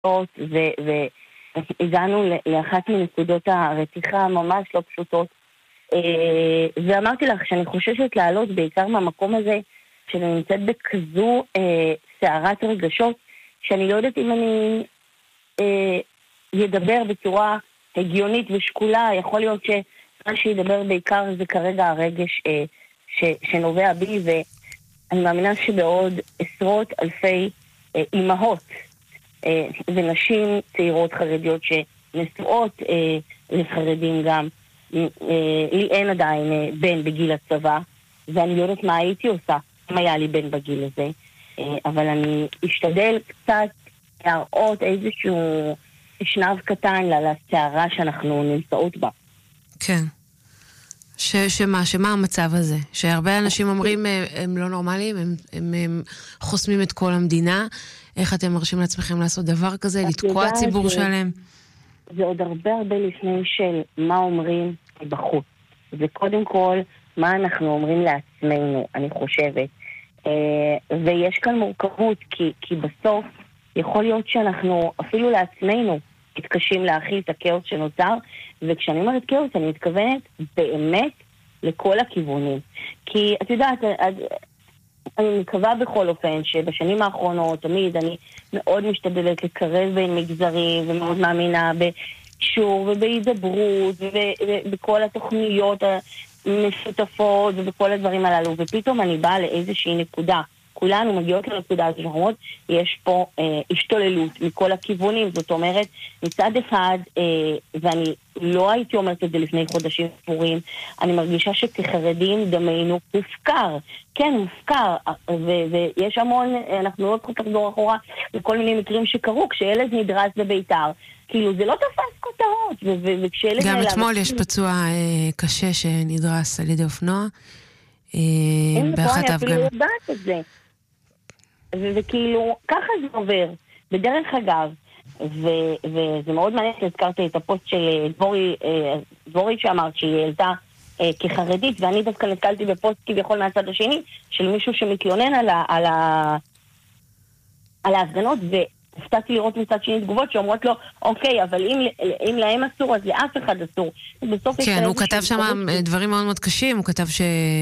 והגענו לאחת מנקודות הרתיחה ממש לא פשוטות. ואמרתי לך שאני חוששת לעלות בעיקר מהמקום הזה, שאני נמצאת בכזו סערת רגשות, שאני לא יודעת אם אני ידבר בצורה הגיונית ושקולה. יכול להיות שמה שידבר בעיקר זה כרגע הרגש שנובע בי, ואני מאמינה שבעוד עשרות אלפי אימהות ונשים צעירות חרדיות שנשואות לחרדים גם, לי אין עדיין בן בגיל הצבא, ואני לא יודעת מה הייתי עושה אם היה לי בן בגיל הזה, אבל אני אשתדל קצת להראות איזשהו שנב קטן לסערה שאנחנו נמצאות בה. כן. שמה המצב הזה? שהרבה אנשים אומרים הם לא נורמליים, הם חוסמים את כל המדינה. איך אתם מרשים לעצמכם לעשות דבר כזה, לתקוע ציבור שלם? זה עוד הרבה לפני של מה אומרים בחוץ. זה קודם כל מה אנחנו אומרים לעצמנו, אני חושבת. ויש כאן מורכבות, כי בסוף יכול להיות שאנחנו אפילו לעצמנו מתקשים להכיל את הכאוס שנוצר, וכשאני אומרת כאוס אני מתכוונת באמת לכל הכיוונים. כי את יודעת, אני מקווה בכל אופן שבשנים האחרונות תמיד אני מאוד משתדלת לקרב בין מגזרים, ומאוד מאמינה בשיעור ובהידברות ובכל התוכניות המשותפות ובכל הדברים הללו, ופתאום אני באה לאיזושהי נקודה, כולנו מגיעות לנקודה הזאת שאומרות, יש פה השתוללות מכל הכיוונים. זאת אומרת, מצד אחד, ואני לא הייתי אומרת את זה לפני חודשים ספורים, אני מרגישה שכחרדים דמנו מופקר. כן, מופקר, ויש המון, אנחנו לא צריכים לחזור אחורה לכל מיני מקרים שקרו, כשילד נדרס בביתר, כאילו זה לא תפס כותרות, וכשילד... גם אתמול יש פצוע קשה שנדרס על ידי אופנוע, באחת ההפגנה. אני אפילו יודעת את זה. וכאילו, ככה זה עובר, בדרך אגב, וזה מאוד מעניין שהזכרתי את הפוסט של דבורי שאמרת שהיא העלתה כחרדית, ואני דווקא נתקלתי בפוסט כביכול מהצד השני, של מישהו שמתלונן על ההפגנות, והפתעתי לראות מצד שני תגובות שאומרות לו, אוקיי, אבל אם להם אסור, אז לאף אחד אסור. כן, הוא כתב שם דברים מאוד מאוד קשים, הוא כתב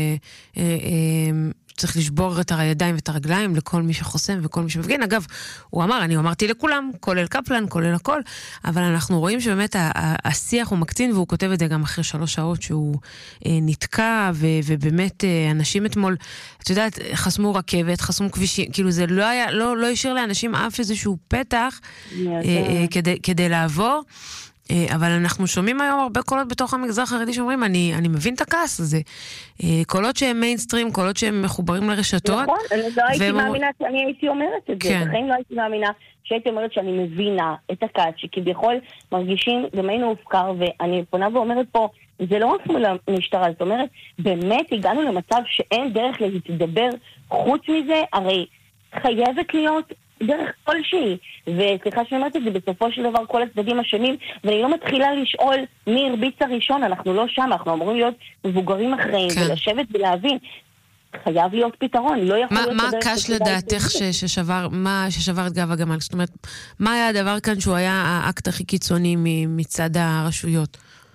צריך לשבור את הידיים ואת הרגליים לכל מי שחוסם וכל מי שמפגין. אגב, הוא אמר, אני אמרתי לכולם, כולל קפלן, כולל הכל, אבל אנחנו רואים שבאמת השיח הוא מקצין, והוא כותב את זה גם אחרי 3 שעות שהוא נתקע, ובאמת אנשים אתמול, את יודעת, חסמו רכבת, חסמו כבישים, כאילו זה לא השאיר לאנשים אף איזשהו פתח כדי לעבור. אבל אנחנו שומעים היום הרבה קולות בתוך המגזר החרדי שאומרים, אני מבין את הכעס הזה. קולות שהם מיינסטרים, קולות שהם מחוברים לרשתות. נכון, אני לא הייתי מאמינה שאני הייתי אומרת את זה. לכן לא הייתי מאמינה שהייתי אומרת שאני מבינה את הכעס, שכביכול מרגישים דמנו הופקר, ואני פונה ואומרת פה, זה לא רק מול המשטרה, זאת אומרת, באמת הגענו למצב שאין דרך להתדבר חוץ מזה, הרי חייבת להיות דרך כלשהי, וסליחה שאומרת את זה, בסופו של דבר כל הצדדים אשמים, ואני לא מתחילה לשאול מי הרביץ הראשון, אנחנו לא שם, אנחנו אמורים להיות מבוגרים אחראים, כן. ולשבת ולהבין, חייב להיות פתרון, לא יכול להיות... מה הקש לדעתך ששבר את גב הגמל? זאת אומרת, מה היה הדבר כאן שהוא היה האקט הכי קיצוני מצד הרשויות?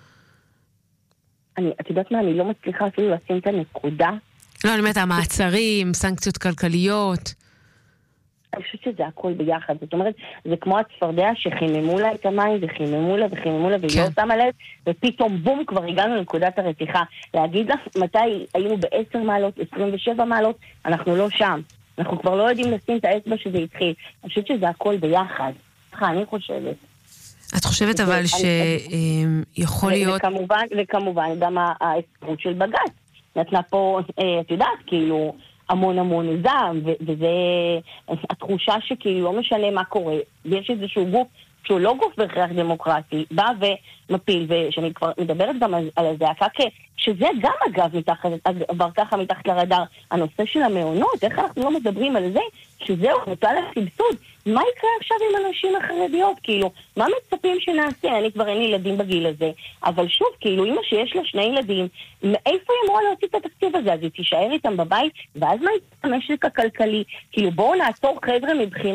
את יודעת מה, אני לא מצליחה אפילו לשים את הנקודה. לא, אני אומרת, המעצרים, סנקציות כלכליות... אני חושבת שזה הכל ביחד. זאת אומרת, זה כמו הצפרדע שחיממו לה את המים, וחיממו לה, והיא לא שמה לב, ופתאום בום, כבר הגענו לנקודת הרתיחה. להגיד לך מתי היינו ב10 מעלות, 27 מעלות, אנחנו לא שם. אנחנו כבר לא יודעים לשים את האצבע שזה התחיל. אני חושבת שזה הכל ביחד. אני חושבת. את חושבת אבל שיכול להיות... וכמובן גם ההסתרות של בג"ץ. נתנה פה, את יודעת, כאילו... המון זעם, וזה התחושה שכאילו לא משנה מה קורה, ויש איזשהו גוף שהוא לא גוף בהכרח דמוקרטי, בא ומפיל, ושאני כבר מדברת גם על הזעקה, שזה גם אגב עבר ככה מתחת לרדאר, הנושא של המעונות, איך אנחנו לא מדברים על זה, שזהו, נוטה לסבסוד, מה יקרה עכשיו עם הנשים החרדיות, כאילו, מה מצפים שנעשה? אני כבר אין לי ילדים בגיל הזה, אבל שוב, כאילו, אמא שיש לה 2 ילדים, מאיפה היא אמורה להוציא את התקציב הזה? אז היא תישאר איתם בבית, ואז מה יתמשק הכלכלי? כאילו, בואו נעצור חבר'ה מבחינה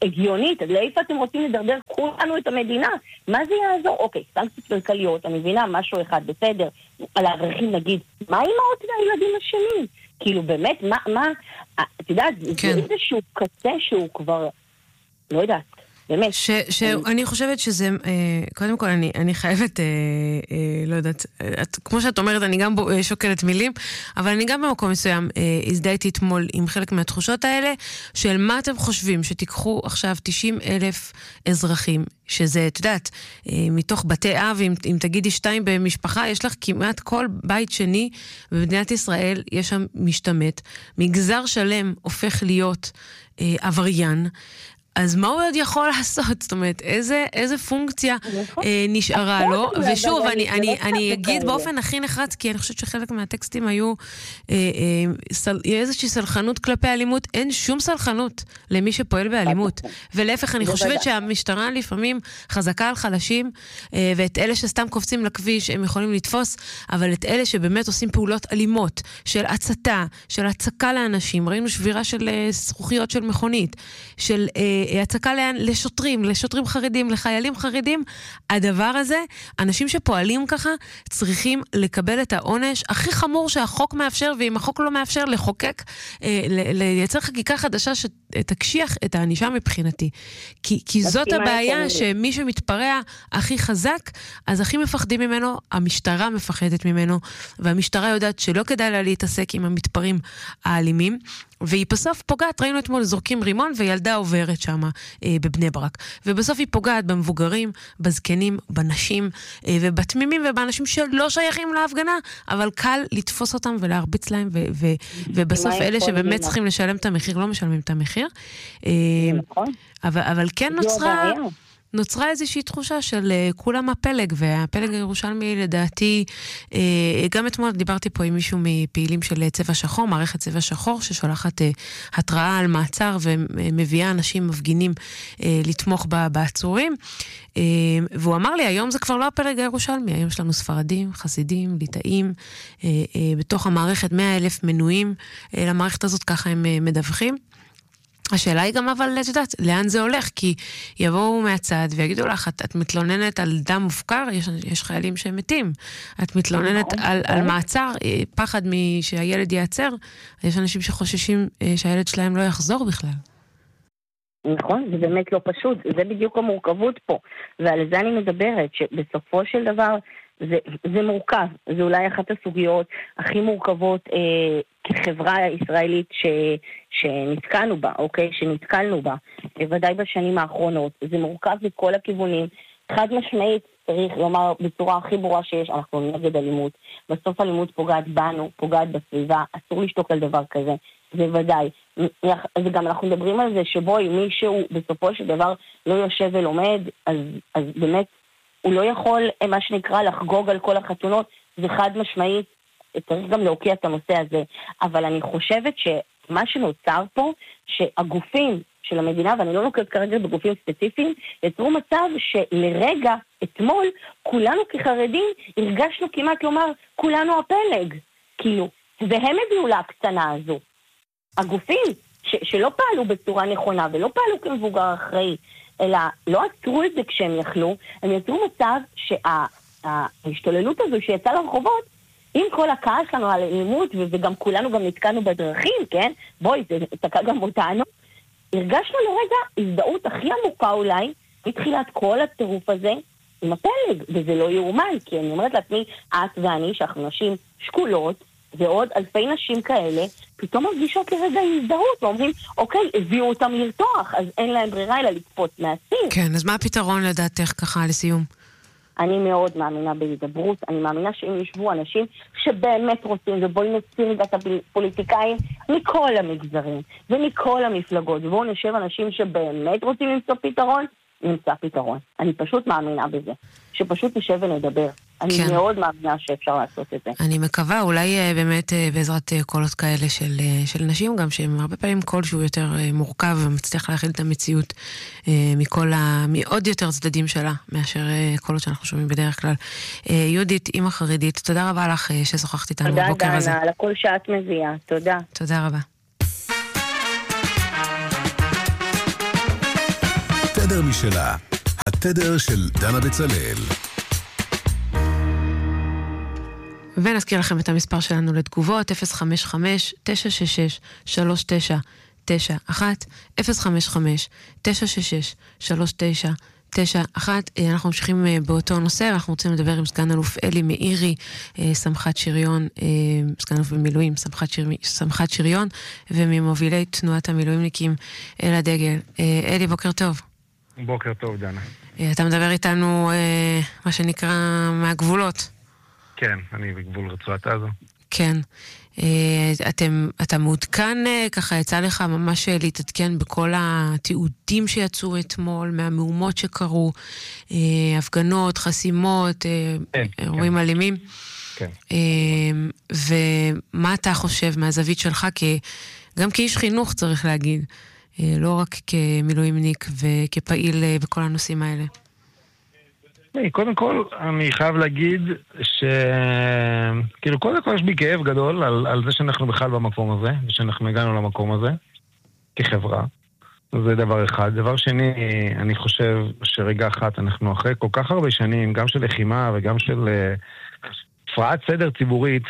הגיונית, אז לאיפה אתם רוצים לדרדר כולנו את המדינה? מה זה יעזור? אוקיי, סנקציות כלכליות, אני מבינה, משהו אחד, בסדר, על האברכים נגיד, מה אימהות והילדים השנים? כאילו באמת, את יודעת, זה איזשהו קצה שהוא כבר, לא יודעת, באמת. אני חושבת שזה, קודם כל אני חייבת, לא יודעת, כמו שאת אומרת, אני גם שוקלת מילים, אבל אני גם במקום מסוים הזדהיתי אתמול עם חלק מהתחושות האלה, של מה אתם חושבים, שתיקחו עכשיו 90,000 אזרחים, שזה, את יודעת, מתוך בתי אב, אם תגידי 2 במשפחה, יש לך כמעט כל בית שני במדינת ישראל, יש שם משתמט, מגזר שלם הופך להיות עבריין, אז מה הוא עוד יכול לעשות? זאת אומרת, איזה פונקציה נשארה לו? ושוב, אני אגיד באופן הכי נחרץ, כי אני חושבת שחלק מהטקסטים היו איזושהי סלחנות כלפי אלימות. אין שום סלחנות למי שפועל באלימות. ולהפך, אני חושבת שהמשטרה לפעמים חזקה על חלשים, ואת אלה שסתם קופצים לכביש הם יכולים לתפוס, אבל את אלה שבאמת עושים פעולות אלימות, של הצתה, של הצקה לאנשים, ראינו שבירה של זכוכיות של מכונית, של הצקה לשוטרים חרדים, לחיילים חרדים, הדבר הזה, אנשים שפועלים ככה, צריכים לקבל את העונש הכי חמור שהחוק מאפשר, ואם החוק לא מאפשר לחוקק, לייצר חקיקה חדשה שתקשיח את הענישה מבחינתי. כי זאת הבעיה שמי שמתפרע הכי חזק, אז הכי מפחדים ממנו, המשטרה מפחדת ממנו, והמשטרה יודעת שלא כדאי לה להתעסק עם המתפרעים האלימים, והיא בסוף פוגעת, ראינו אתמול זורקים רימון וילדה עוברת שם בבני ברק, ובסוף היא פוגעת במבוגרים, בזקנים, בנשים ובתמימים ובאנשים שלא שייכים להפגנה, אבל קל לתפוס אותם ולהרביץ להם, ובסוף אלה שבאמת צריכים לשלם את המחיר לא משלמים את המחיר. אבל כן נוצרה איזושהי תחושה של כולם הפלג, והפלג הירושלמי לדעתי, גם אתמול דיברתי פה עם מישהו מפעילים של צבע שחור, מערכת צבע שחור, ששולחת התראה על מעצר, ומביאה אנשים מפגינים לתמוך בעצורים, והוא אמר לי, היום זה כבר לא הפלג הירושלמי, היום יש לנו ספרדים, חסידים, ליטאים, בתוך המערכת 100,000 מנויים למערכת הזאת, ככה הם מדווחים. השאלה היא גם, אבל את יודעת, לאן זה הולך? כי יבואו מהצד ויגידו לך, את מתלוננת על דם מופקר, יש חיילים שהם מתים. את מתלוננת על מעצר, פחד שהילד ייעצר, יש אנשים שחוששים שהילד שלהם לא יחזור בכלל. נכון, זה באמת לא פשוט, זה בדיוק המורכבות פה, ועל זה אני מדברת, שבסופו של דבר זה מורכב, זה אולי אחת הסוגיות הכי מורכבות כחברה ישראלית שנתקלנו בה, אוקיי? שנתקלנו בה, ודאי בשנים האחרונות. זה מורכב מכל הכיוונים. חד משמעית, צריך לומר בצורה הכי ברורה שיש, אנחנו נגד אלימות. בסוף אלימות פוגעת בנו, פוגעת בסביבה, אסור לשתוק על דבר כזה. זה ודאי. וגם אנחנו מדברים על זה שבוי מישהו בסופו של דבר לא יושב ולומד, אז באמת הוא לא יכול, מה שנקרא, לחגוג על כל החתונות. זה חד משמעית, צריך גם להוקיע את הנושא הזה. אבל אני חושבת שמה שנוצר פה, שהגופים של המדינה, ואני לא נוקט כרגע בגופים ספציפיים, יצרו מצב שלרגע, אתמול, כולנו כחרדים הרגשנו כמעט לומר, כולנו הפלג. כאילו, והם הביאו להקצנה הזו. הגופים שלא פעלו בצורה נכונה, ולא פעלו כמבוגר אחראי, אלא לא עצרו את זה כשהם יכלו, הם יצרו מצב שההשתוללות הזו שיצאה לרחובות, עם כל הכעס שלנו על אלימות, וגם כולנו גם נתקענו בדרכים, כן? בואי, זה תקע גם אותנו. הרגשנו לרגע הזדהות הכי עמוקה אולי, מתחילת כל הטירוף הזה, עם הפלג, וזה לא יאומן, כי אני אומרת לעצמי, את ואני, שאנחנו נשים שקולות, ועוד אלפי נשים כאלה, פתאום מרגישות לרגע הזדהות, ואומרים, אוקיי, הביאו אותם לרתוח, אז אין להם ברירה אלא לקפוץ מהסיר. כן, אז מה הפתרון לדעתך ככה לסיום? אני מאוד מאמינה בהידברות, אני מאמינה שאם ישבו אנשים שבאמת רוצים, ובואי נוציא את הפוליטיקאים מכל המגזרים ומכל המפלגות, ובואו נשב אנשים שבאמת רוצים למצוא פתרון, נמצא פתרון. אני פשוט מאמינה בזה, שפשוט נשב ונדבר. אני מאוד מאמינה שאפשר לעשות את זה. אני מקווה, אולי באמת בעזרת קולות כאלה של נשים, גם שהם הרבה פעמים קול שהוא יותר מורכב ומצליח להכיל את המציאות מעוד יותר צדדים שלה, מאשר קולות שאנחנו שומעים בדרך כלל. יהודית, אמא חרדית, תודה רבה לך ששוחחת איתנו בבוקר הזה. תודה, דנה, על הכל שאת מביאה. תודה. תודה רבה. תדר משלה, התדר של דנה בצלאל. ונזכיר לכם את המספר שלנו לתגובות, 055-966-3991, 055-966-3991. אנחנו ממשיכים באותו נושא, אנחנו רוצים לדבר עם סגן אלוף אלי מאירי, סמח"ט שריון, סגן אלוף במילואים, סמח"ט שריון, וממובילי תנועת המילואימניקים אל הדגל. אלי, בוקר טוב. בוקר טוב, דנה. אתה מדבר איתנו, מה שנקרא, מהגבולות. כן, אני בגבול רצועת עזה. כן. אתה מעודכן, ככה יצא לך ממש להתעדכן בכל התיעודים שיצאו אתמול, מהמהומות שקרו, הפגנות, חסימות, אירועים אלימים. כן. ומה אתה חושב מהזווית שלך, גם כאיש חינוך צריך להגיד, לא רק כמילואימניק וכפעיל בכל הנושאים האלה? קודם כל, אני חייב להגיד כאילו, קודם כל יש בי כאב גדול על זה שאנחנו בכלל במקום הזה, ושאנחנו הגענו למקום הזה, כחברה. זה דבר אחד. דבר שני, אני חושב שרגע אחת אנחנו אחרי כל כך הרבה שנים, גם של לחימה וגם של הפרעת סדר ציבורית,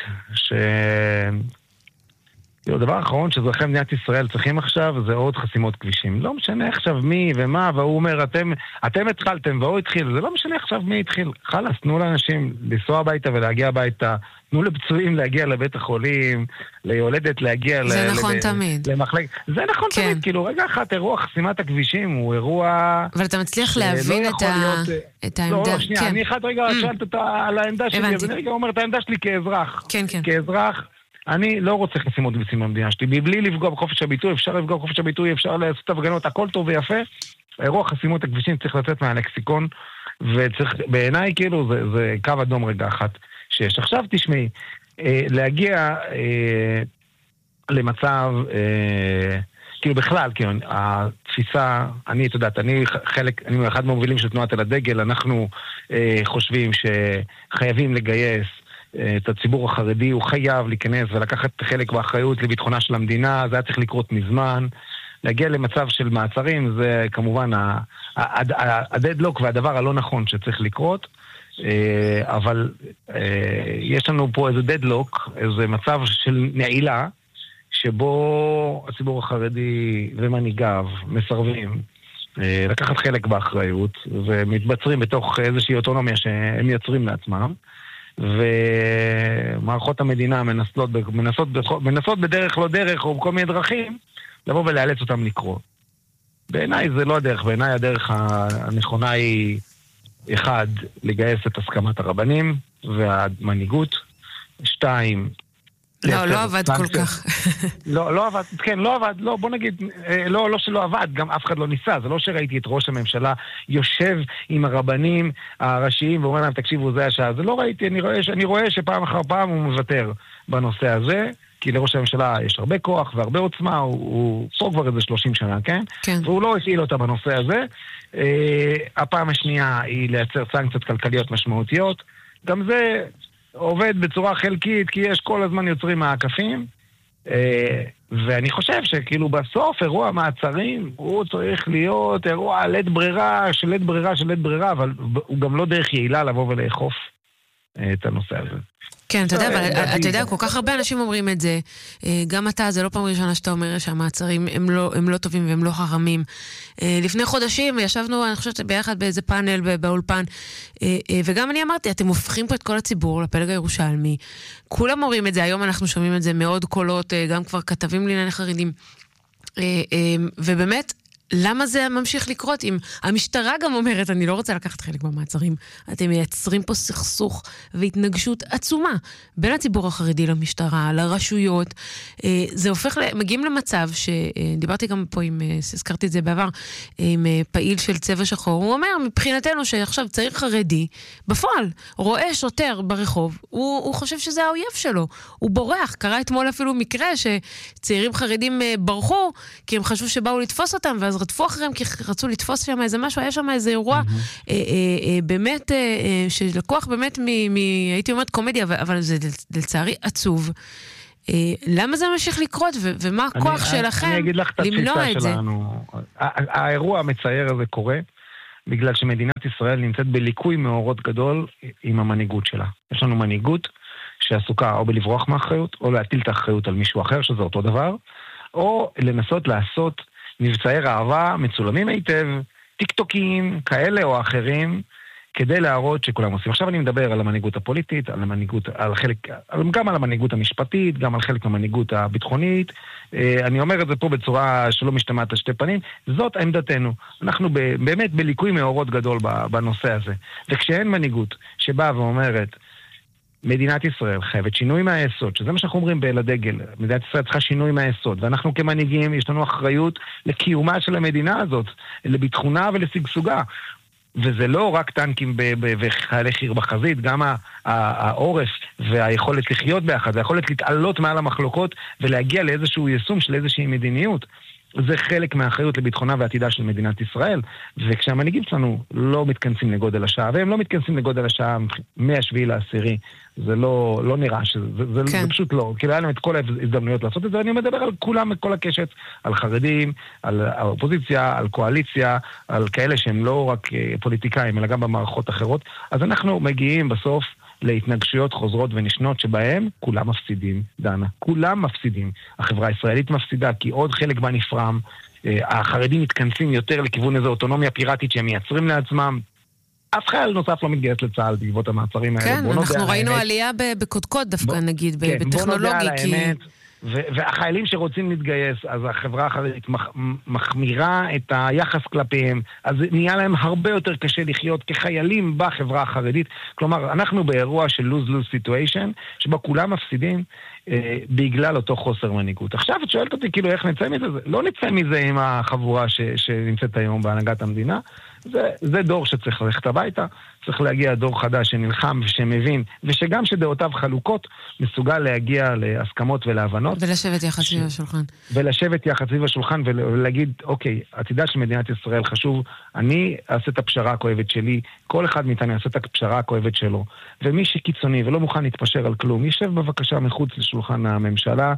הדבר האחרון שאזרחי מדינת ישראל צריכים עכשיו זה עוד חסימות כבישים. לא משנה עכשיו מי ומה, והוא אומר, אתם התחלתם והוא התחיל, זה לא משנה עכשיו מי התחיל. חלס, תנו לאנשים לנסוע הביתה ולהגיע הביתה, תנו לפצועים להגיע לבית החולים, ליולדת להגיע זה נכון תמיד. למחלק. זה נכון תמיד, כאילו רגע אחת אירוע חסימת הכבישים הוא אירוע... אבל אתה מצליח להבין את העמדה. לא, שנייה, אני אחד רגע שאלת על העמדה שלי, אז אני רגע אומר את העמדה שלי כאזרח. כן, כן. כאזרח, אני לא רוצה חסימות כבישים במדינה שלי, בלי לפגוע בחופש הביטוי, אפשר לפגוע בחופש הביטוי, אפשר לעשות הפגנות, הכל טוב ויפה. אירוע חסימות הכבישים צריך לצאת מהלקסיקון, וצריך, בעיניי כאילו זה קו אדום רגע אחת שיש. עכשיו תשמעי, להגיע למצב, כאילו בכלל, כאילו, התפיסה, אני אחד מהמובילים של תנועת אל הדגל, אנחנו חושבים שחייבים לגייס את הציבור החרדי, הוא חייב להיכנס ולקחת חלק באחריות לביטחונה של המדינה, זה היה צריך לקרות מזמן. להגיע למצב של מעצרים, זה כמובן הדדלוק והדבר הלא נכון שצריך לקרות, אבל יש לנו פה איזה דדלוק, איזה מצב של נעילה, שבו הציבור החרדי ומנהיגיו מסרבים לקחת חלק באחריות, ומתבצרים בתוך איזושהי אוטונומיה שהם יוצרים לעצמם, ומערכות המדינה מנסות בדרך לא דרך או בכל מיני דרכים לבוא ולאלץ אותם לקרוא. בעיניי זה לא הדרך, בעיניי הדרך הנכונה היא אחד, לגייס את הסכמת הרבנים והמנהיגות, 2, לא עבד כל כך. לא עבד, כן, לא עבד, לא, בוא נגיד, לא שלא עבד, גם אף אחד לא ניסה, זה לא שראיתי את ראש הממשלה יושב עם הרבנים הראשיים ואומר להם, תקשיבו, זה השעה, זה לא ראיתי, אני רואה שפעם אחר פעם הוא מוותר בנושא הזה, כי לראש הממשלה יש הרבה כוח והרבה עוצמה, הוא פה כבר איזה 30 שנה, כן? כן. והוא לא הפעיל אותה בנושא הזה. הפעם השנייה היא לייצר סנקציות כלכליות משמעותיות, גם זה עובד בצורה חלקית, כי יש כל הזמן יוצרים מעקפים, ואני חושב שכאילו בסוף אירוע מעצרים הוא צריך להיות אירוע לית ברירה, של לית ברירה, אבל הוא גם לא דרך יעילה לבוא ולאכוף את הנושא הזה. כן, אתה יודע, אבל אתה יודע, כל כך הרבה אנשים אומרים את זה, גם אתה, זה לא פעם ראשונה שאתה אומר שהמעצרים הם לא טובים והם לא חרמים. לפני חודשים ישבנו, אני חושבת, ביחד באיזה פאנל באולפן, וגם אני אמרתי, אתם הופכים פה את כל הציבור לפלג הירושלמי, כולם אומרים את זה, היום אנחנו שומעים את זה מאוד קולות, גם כבר כתבים לענייני חרדים, ובאמת, למה זה ממשיך לקרות? אם המשטרה גם אומרת, אני לא רוצה לקחת חלק במעצרים, אתם מייצרים פה סכסוך והתנגשות עצומה בין הציבור החרדי למשטרה, לרשויות. זה הופך, מגיעים למצב שדיברתי גם פה הזכרתי את זה בעבר, עם פעיל של צבע שחור, הוא אומר, מבחינתנו שעכשיו צריך חרדי, בפועל, רואה שוטר ברחוב, הוא חושב שזה האויב שלו, הוא בורח. קרה אתמול אפילו מקרה שצעירים חרדים ברחו, כי הם חשבו שבאו לתפוס אותם, ואז רדפו אחריהם כי רצו לתפוס שם איזה משהו, היה שם איזה אירוע באמת, שלקוח באמת הייתי אומרת קומדיה, אבל זה לצערי עצוב. למה זה ממשיך לקרות, ומה הכוח שלכם למנוע את זה? האירוע המצער הזה קורה, בגלל שמדינת ישראל נמצאת בליקוי מאורות גדול עם המנהיגות שלה. יש לנו מנהיגות שעסוקה או בלברוח מאחריות, או להטיל את האחריות על מישהו אחר, שזה אותו דבר, או לנסות לעשות מבצעי ראווה מצולמים היטב, טיקטוקים כאלה או אחרים, כדי להראות שכולם עושים. עכשיו אני מדבר על המנהיגות הפוליטית, על המנהיגות, גם על המנהיגות המשפטית, גם על חלק מהמנהיגות הביטחונית. אני אומר את זה פה בצורה שלא משתמעת על שתי פנים. זאת עמדתנו. אנחנו באמת בליקוי מאורות גדול בנושא הזה. וכשאין מנהיגות שבאה ואומרת, מדינת ישראל חייבת שינוי מהיסוד, שזה מה שאנחנו אומרים בדגל. מדינת ישראל צריכה שינוי מהיסוד, ואנחנו כמנהיגים יש לנו אחריות לקיומה של המדינה הזאת, לביטחונה ולשגשוגה. וזה לא רק טנקים וחיילי חי"ר בחזית, גם העורף והיכולת לחיות ביחד, והיכולת להתעלות מעל המחלוקות ולהגיע לאיזשהו יישום של איזושהי מדיניות. זה חלק מהאחריות לביטחונה ועתידה של מדינת ישראל, וכשהמנהיגים שלנו לא מתכנסים לגודל השעה, והם לא מתכנסים לגודל השעה מהשביעי לעשירי, זה לא נראה, זה פשוט לא, כי היה להם את כל ההזדמנויות לעשות את זה, אני מדבר על כולם, את כל הקשת, על חרדים, על האופוזיציה, על קואליציה, על כאלה שהם לא רק פוליטיקאים, אלא גם במערכות אחרות, אז אנחנו מגיעים בסוף להתנגשויות חוזרות ונשנות שבהם כולם מפסידים, דנה. כולם מפסידים. החברה הישראלית מפסידה כי עוד חלק בה נפרם, החרדים מתכנסים יותר לכיוון איזו אוטונומיה פיראטית שהם מייצרים לעצמם. אף חייל נוסף לא מתגייס לצה"ל בעקבות המעצרים האלה. כן, אנחנו ראינו עלייה בקודקוד דווקא נגיד, בטכנולוגי. והחיילים שרוצים להתגייס, אז החברה החרדית מחמירה את היחס כלפיהם, אז נהיה להם הרבה יותר קשה לחיות כחיילים בחברה החרדית. כלומר, אנחנו באירוע של lose-lose situation, שבה כולם מפסידים בגלל אותו חוסר מנהיגות. עכשיו את שואלת אותי, כאילו, איך נצא מזה? לא נצא מזה עם החבורה שנמצאת היום בהנהגת המדינה. זה דור שצריך ללכת הביתה, צריך להגיע דור חדש שנלחם ושמבין, ושגם שדעותיו חלוקות, מסוגל להגיע להסכמות ולהבנות. ולשבת יחד סביב השולחן. ולשבת יחד סביב השולחן ולהגיד, אוקיי, עתידה של מדינת ישראל חשוב, אני אעשה את הפשרה הכואבת שלי, כל אחד מאיתנו יעשה את הפשרה הכואבת שלו, ומי שקיצוני ולא מוכן להתפשר על כלום, יישב בבקשה מחוץ לשולחן הממשלה,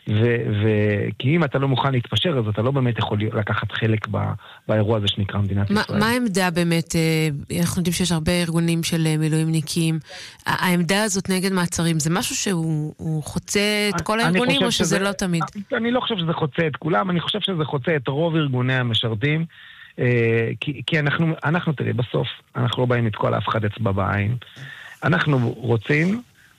כי אם אתה לא מוכן להתפשר, אז אתה לא באמת יכול לקחת חלק באירוע הזה שנקרא מדינת ישראל. מה העמדה באמת? אנחנו יודעים שיש הרבה ארגונים של מילואימניקים. העמדה הזאת נגד מעצרים, זה משהו שהוא חוצה את כל הארגונים, או שזה לא תמיד? אני לא חושב שזה חוצה את כולם, אני חושב שזה חוצה את רוב ארגוני המשרתים, כי אנחנו תראי, בסוף, אנחנו לא באים לתקוע לאף אחד אצבע בעין. אנחנו רוצים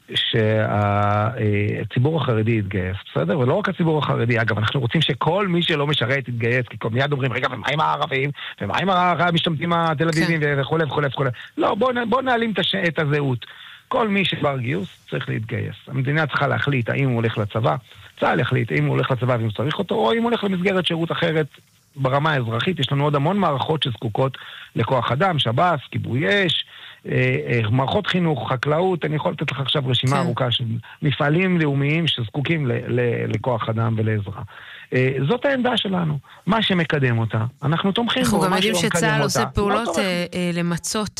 שהציבור החרדי יתגייס, בסדר? ולא רק הציבור החרדי, אגב, אנחנו רוצים שכל מי שלא משרת יתגייס, כי מיד אומרים, רגע, ומה עם הערבים? ומה עם המשתמטים התל אביבים וכו' וכו' וכו'. לא, בוא נעלים את הזהות. כל מי שבר גיוס צריך להתגייס. המדינה צריכה להחליט האם הוא הולך לצבא, צה"ל יחליט האם הוא הולך לצבא ואם הוא צריך אותו, או אם הוא הולך למסגרת שירות אחרת ברמה האזרחית. יש לנו עוד המון מערכות שזקוקות לכוח אדם, שב"ס, כיבוי אש, מערכות חינוך, חקלאות, אני יכול לתת לך עכשיו רשימה ארוכה של מפעלים לאומיים שזקוקים לכוח אדם ולעזרה. זאת העמדה שלנו. מה שמקדם אותה, אנחנו תומכים בו. אנחנו גם יודעים שצה"ל עושה פעולות למצות,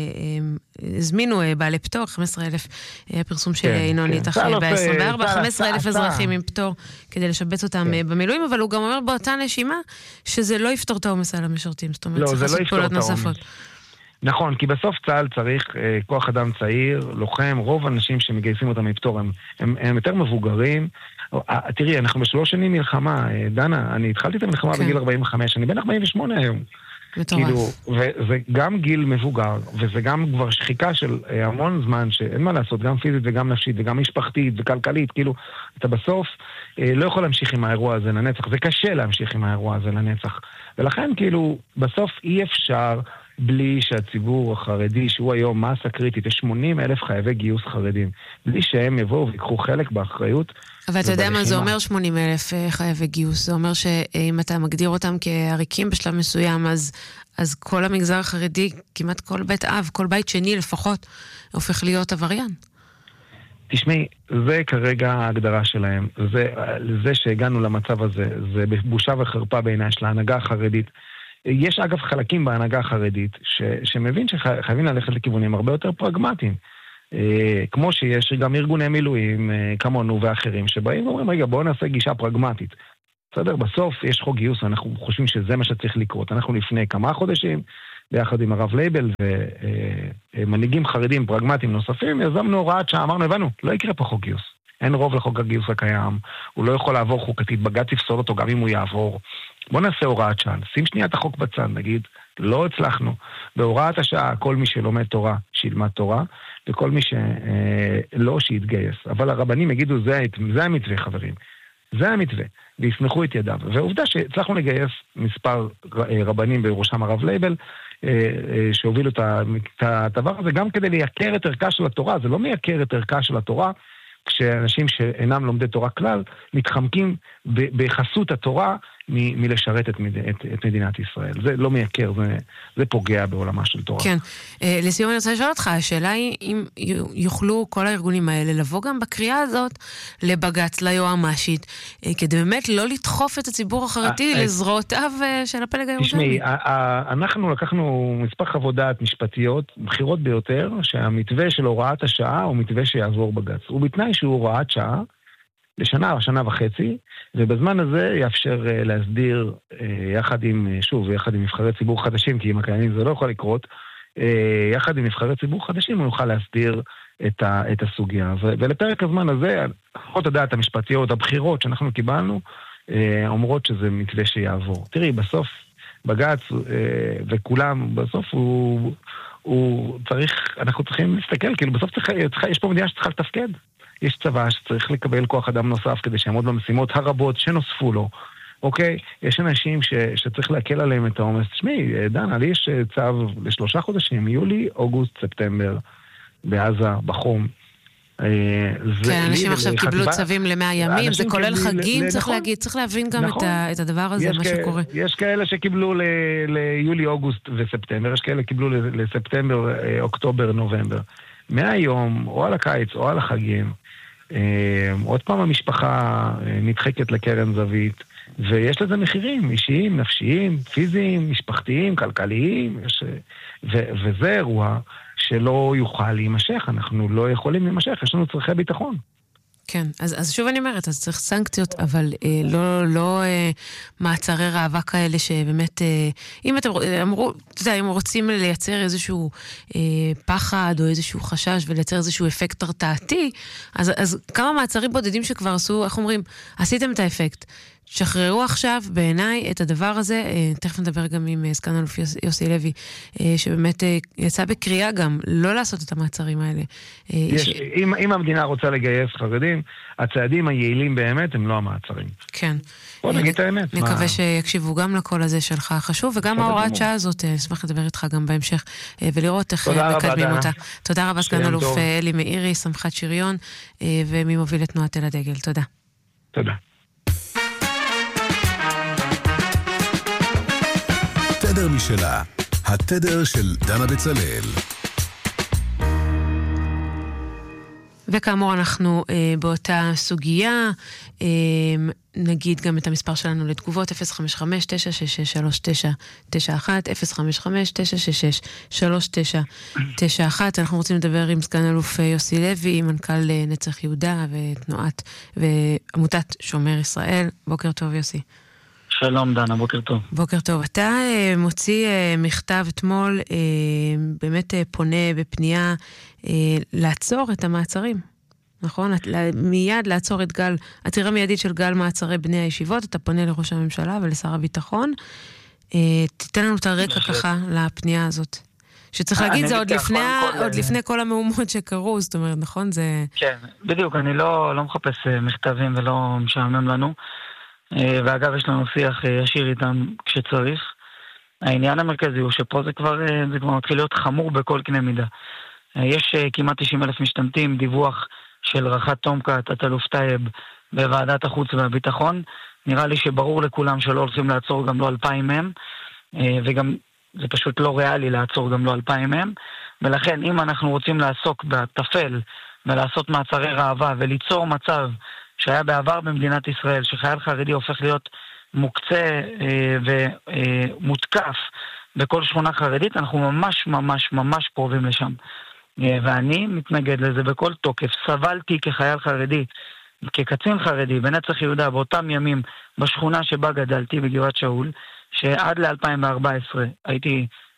הזמינו בעלי פטור, 15,000 הפרסום של ינון איתך ב-24, 15,000 אזרחים עם פטור כדי לשבץ אותם במילואים, אבל הוא גם אומר באותה נשימה שזה לא יפתור את העומס על המשרתים. זאת אומרת, צריך לעשות פעולות נוספות. נכון, כי בסוף צה"ל צריך כוח אדם צעיר, לוחם, רוב האנשים שמגייסים אותם מפטור הם יותר מבוגרים. תראי, אנחנו בשלוש שנים מלחמה, דנה, אני התחלתי את המלחמה בגיל 45, אני בן 48 היום. כאילו, וזה גם גיל מבוגר, וזה גם כבר שחיקה של המון זמן, שאין מה לעשות, גם פיזית וגם נפשית וגם משפחתית וכלכלית, כאילו, אתה בסוף לא יכול להמשיך עם האירוע הזה לנצח, זה קשה להמשיך עם האירוע הזה לנצח, ולכן כאילו, בסוף אי אפשר בלי שהציבור החרדי, שהוא היום מסה קריטית, יש 80,000 חייבי גיוס חרדים, בלי שהם יבואו ויקחו חלק באחריות. אבל אתה יודע מה זה אומר 80,000 חייבי גיוס? זה אומר שאם אתה מגדיר אותם כעריקים בשלב מסוים, אז כל המגזר החרדי, כמעט כל בית אב, כל בית שני לפחות, הופך להיות עבריין. תשמעי, זה כרגע ההגדרה שלהם. זה שהגענו למצב הזה, זה בושה וחרפה בעיניי של ההנהגה החרדית. יש אגב חלקים בהנהגה החרדית שמבין שחייבים ללכת לכיוונים הרבה יותר פרגמטיים. כמו שיש גם ארגוני מילואים כמונו ואחרים שבאים ואומרים, רגע, בואו נעשה גישה פרגמטית. בסדר? בסוף יש חוק גיוס, אנחנו חושבים שזה מה שצריך לקרות. אנחנו לפני כמה חודשים ביחד עם הרב לייבל ומנהיגים חרדים פרגמטיים נוספים, יזמנו הוראת שעה, אמרנו, הבנו, לא יקרה פה חוק גיוס. אין רוב לחוק הגיוס הקיים, הוא לא יכול לעבור חוקתית, בג"ץ יפסול אותו גם אם הוא יעבור. בוא נעשה הוראת שעה, שים שנייה את החוק בצד, נגיד, לא הצלחנו. בהוראת השעה, כל מי שלומד תורה, שילמד תורה, וכל מי שלא, שיתגייס. אבל הרבנים יגידו, זה המתווה, חברים. זה המתווה, ויסמכו את ידיו. והעובדה שהצלחנו לגייס מספר רבנים בראשם הרב לייבל, שהובילו את הדבר הזה, גם כדי לייקר את ערכה של התורה. זה לא מייקר את ערכה של התורה, כשאנשים שאינם לומדי תורה כלל, מתחמקים בחסות התורה מלשרת את מדינת ישראל. זה לא מייקר, זה פוגע בעולמה של תורה. כן. לסיום אני רוצה לשאול אותך, השאלה היא אם יוכלו כל הארגונים האלה לבוא גם בקריאה הזאת לבג"ץ, ליועמ"שית, כדי באמת לא לדחוף את הציבור החרדי לזרועותיו של הפלג הירושלמי. תשמעי, אנחנו לקחנו מספר חוות דעת משפטיות, בחירות ביותר, שהמתווה של הוראת השעה הוא מתווה שיעזור בג"ץ. הוא בתנאי שהוא הוראת שעה, לשנה או שנה וחצי, ובזמן הזה יאפשר להסדיר יחד עם נבחרי ציבור חדשים, כי עם הקיימים זה לא יכול לקרות, יחד עם נבחרי ציבור חדשים הוא יוכל להסדיר את הסוגיה. ולפרק הזמן הזה, חוות הדעת המשפטיות, הבחירות שאנחנו קיבלנו, אומרות שזה מתווה שיעבור. תראי, בסוף בג"ץ וכולם, בסוף אנחנו צריכים להסתכל, כאילו בסוף יש פה מדינה שצריכה לתפקד. יש צבא שצריך לקבל כוח אדם נוסף כדי שיעמוד במשימות הרבות שנוספו לו. אוקיי? יש אנשים שצריך להקל עליהם את העומס. תשמעי, דנה, לי יש צו ל3 חודשים, יולי, אוגוסט, ספטמבר, בעזה, בחום. כן, אנשים עכשיו קיבלו צווים ל100 ימים, זה כולל חגים, צריך להגיד, צריך להבין גם את הדבר הזה, מה שקורה. יש כאלה שקיבלו ליולי, אוגוסט וספטמבר, יש כאלה קיבלו לספטמבר, אוקטובר, נובמבר. מהיום, או על הקיץ, או על החגים, עוד פעם המשפחה נדחקת לקרן זווית, ויש לזה מחירים אישיים, נפשיים, פיזיים, משפחתיים, כלכליים, וזה אירוע שלא יוכל להימשך, אנחנו לא יכולים להימשך, יש לנו צרכי ביטחון. כן, אז שוב אני אומרת, אז צריך סנקציות, אבל לא מעצרי ראווה כאלה שבאמת, אם אתם אמרו, אתה יודע, אם רוצים לייצר איזשהו פחד או איזשהו חשש ולייצר איזשהו אפקט הרתעתי, אז כמה מעצרים בודדים שכבר עשו, איך אומרים, עשיתם את האפקט. שחררו עכשיו בעיניי את הדבר הזה, תכף נדבר גם עם סגן אלוף יוסי לוי, שבאמת יצא בקריאה גם לא לעשות את המעצרים האלה. אם המדינה רוצה לגייס חרדים, הצעדים היעילים באמת הם לא המעצרים. כן. בוא נגיד את האמת. נקווה שיקשיבו גם לקול הזה שלך חשוב, וגם ההוראת שעה הזאת, נשמח לדבר איתך גם בהמשך, ולראות איך מקדמים אותה. תודה רבה סגן אלוף אלי מאירי, סמח"ט שריון, ומי מוביל את תנועת אל הדגל. תודה. תודה. תדר משלה, התדר של דנה בצלאל. וכאמור אנחנו באותה סוגיה, נגיד גם את המספר שלנו לתגובות 055-966-3991, 055-966-3991. אנחנו רוצים לדבר עם סגן אלוף יוסי לוי, מנכ"ל נצח יהודה ועמותת שומר ישראל. בוקר טוב יוסי. שלום דנה, בוקר טוב. בוקר טוב. אתה מוציא מכתב אתמול, באמת פונה בפנייה לעצור את המעצרים, נכון? מיד לעצור את עצירה מיידית של גל מעצרי בני הישיבות, אתה פונה לראש הממשלה ולשר הביטחון. תיתן לנו את הרקע ככה לפנייה הזאת. שצריך להגיד, זה עוד לפני כל המהומות שקרו, זאת אומרת, נכון? כן, בדיוק, אני לא מחפש מכתבים ולא משעמם לנו. ואגב, יש לנו שיח ישיר איתם כשצריך. העניין המרכזי הוא שפה זה כבר מתחיל להיות חמור בכל קנה מידה. יש כמעט 90,000 משתמטים, דיווח של רח"ט תומקה, תת-אלוף טייב, בוועדת החוץ והביטחון. נראה לי שברור לכולם שלא הולכים לעצור גם לא 2,000 מהם, וגם זה פשוט לא ריאלי לעצור גם לא 2,000 מהם. ולכן, אם אנחנו רוצים לעסוק בטפל ולעשות מעצרי ראווה וליצור מצב שהיה בעבר במדינת ישראל, שחייל חרדי הופך להיות מוקצה ומותקף בכל שכונה חרדית, אנחנו ממש ממש ממש קרובים לשם. ואני מתנגד לזה בכל תוקף. סבלתי כחייל חרדי, כקצין חרדי, בנצח יהודה, באותם ימים, בשכונה שבה גדלתי, בגבעת שאול, שעד ל-2014 הייתי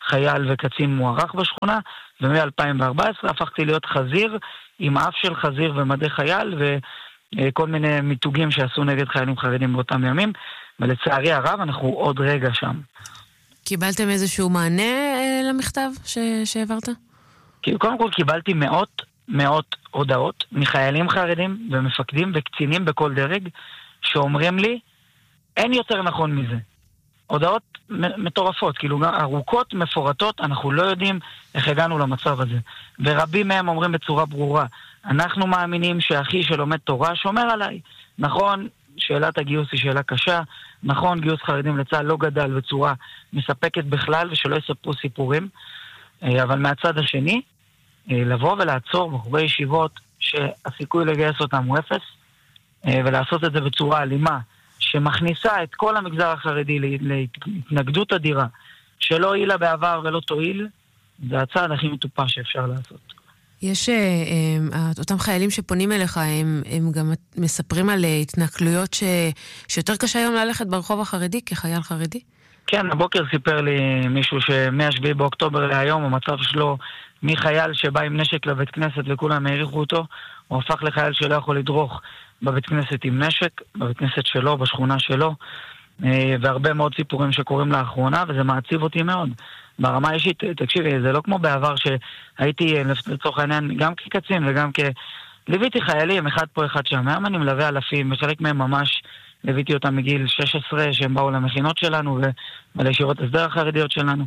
חייל וקצין מוערך בשכונה, ומ-2014 הפכתי להיות חזיר, עם אף של חזיר ומדי חייל, וכל מיני מיתוגים שעשו נגד חיילים חרדים באותם ימים, ולצערי הרב אנחנו עוד רגע שם. קיבלתם איזשהו מענה למכתב שהעברת? קודם כל קיבלתי מאות הודעות מחיילים חרדים ומפקדים וקצינים בכל דרג, שאומרים לי, אין יותר נכון מזה. הודעות מטורפות, כאילו ארוכות, מפורטות, אנחנו לא יודעים איך הגענו למצב הזה. ורבים מהם אומרים בצורה ברורה, אנחנו מאמינים שאחי שלומד תורה שומר עליי. נכון, שאלת הגיוס היא שאלה קשה, נכון, גיוס חרדים לצה"ל לא גדל בצורה מספקת בכלל, ושלא יספרו סיפורים, אבל מהצד השני, לבוא ולעצור בחורי ישיבות שהסיכוי לגייס אותם הוא אפס, ולעשות את זה בצורה אלימה, שמכניסה את כל המגזר החרדי להתנגדות אדירה, שלא הועילה בעבר ולא תועיל, זה הצעד הכי מטופש שאפשר לעשות. יש אותם חיילים שפונים אליך, הם גם מספרים על התנכלויות שיותר קשה היום ללכת ברחוב החרדי כחייל חרדי? כן, הבוקר סיפר לי מישהו שמ-7 באוקטובר להיום, המצב שלו מחייל שבא עם נשק לבית כנסת וכולם העריכו אותו, הוא הפך לחייל שלא יכול לדרוך בבית כנסת עם נשק, בבית כנסת שלו, בשכונה שלו, והרבה מאוד סיפורים שקורים לאחרונה, וזה מעציב אותי מאוד. ברמה אישית, תקשיבי, זה לא כמו בעבר שהייתי לצורך העניין גם כקצין וגם ליוויתי חיילים, אחד פה אחד שם, היום אני מלווה אלפים, וחלק מהם ממש ליוויתי אותם מגיל 16, שהם באו למכינות שלנו ולישיבות הסדר החרדיות שלנו,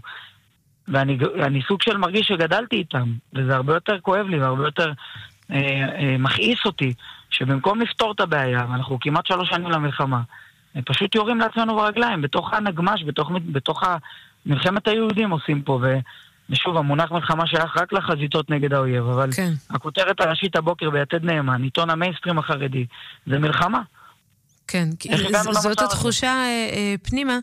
ואני סוג של מרגיש שגדלתי איתם, וזה הרבה יותר כואב לי והרבה יותר מכעיס אותי, שבמקום לפתור את הבעיה, ואנחנו כמעט 3 שנים למלחמה, פשוט יורים לעצמנו ברגליים, בתוך הנגמש, בתוך מלחמת היהודים עושים פה, ושוב, המונח מלחמה שייך רק לחזיתות נגד האויב, אבל כן. הכותרת הראשית הבוקר ביתד נאמן, עיתון המיינסטרים החרדי, זה מלחמה. כן, זאת התחושה פנימה.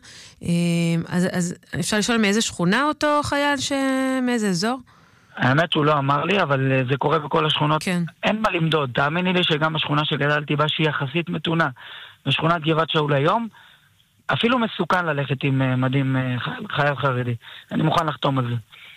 אז אפשר לשאול מאיזה שכונה אותו חייל, מאיזה אזור? האמת הוא לא אמר לי, אבל זה קורה בכל השכונות. כן. אין מה למדוד. תאמיני לי שגם השכונה שגדלתי בה שהיא יחסית מתונה, בשכונת גבעת שאול היום, אפילו מסוכן ללכת עם מדים חייל חרדי. אני מוכן לחתום על זה.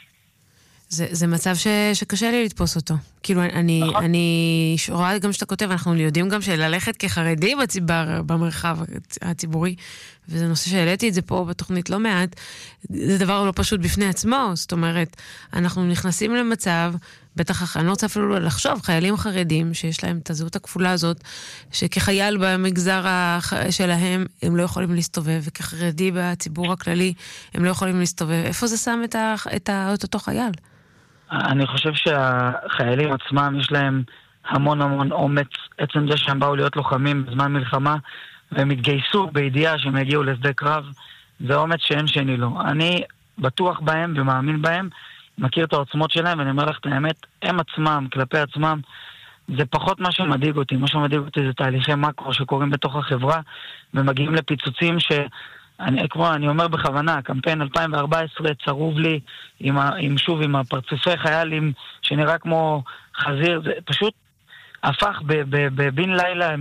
זה מצב שקשה לי לתפוס אותו. כאילו, אני רואה גם שאתה כותב, אנחנו יודעים גם שללכת כחרדי במרחב הציבורי, וזה נושא שהעליתי את זה פה בתוכנית לא מעט, זה דבר לא פשוט בפני עצמו, זאת אומרת, אנחנו נכנסים למצב, בטח אני לא רוצה אפילו לחשוב, חיילים חרדים שיש להם את הזהות הכפולה הזאת, שכחייל במגזר שלהם הם לא יכולים להסתובב, וכחרדי בציבור הכללי הם לא יכולים להסתובב. איפה זה שם את אותו חייל? אני חושב שהחיילים עצמם יש להם המון אומץ, עצם זה שהם באו להיות לוחמים בזמן מלחמה, והם התגייסו בידיעה שהם יגיעו לשדה קרב, זה אומץ שאין שני לו. אני בטוח בהם ומאמין בהם, מכיר את העוצמות שלהם, ואני אומר לך את האמת, הם עצמם, כלפי עצמם, זה פחות מה שמדאיג אותי. מה שמדאיג אותי זה תהליכי מקרו שקורים בתוך החברה, ומגיעים לפיצוצים אני אומר בכוונה, קמפיין 2014 צרוב לי עם הפרצופי חיילים שנראה כמו חזיר, זה פשוט הפך בבין לילה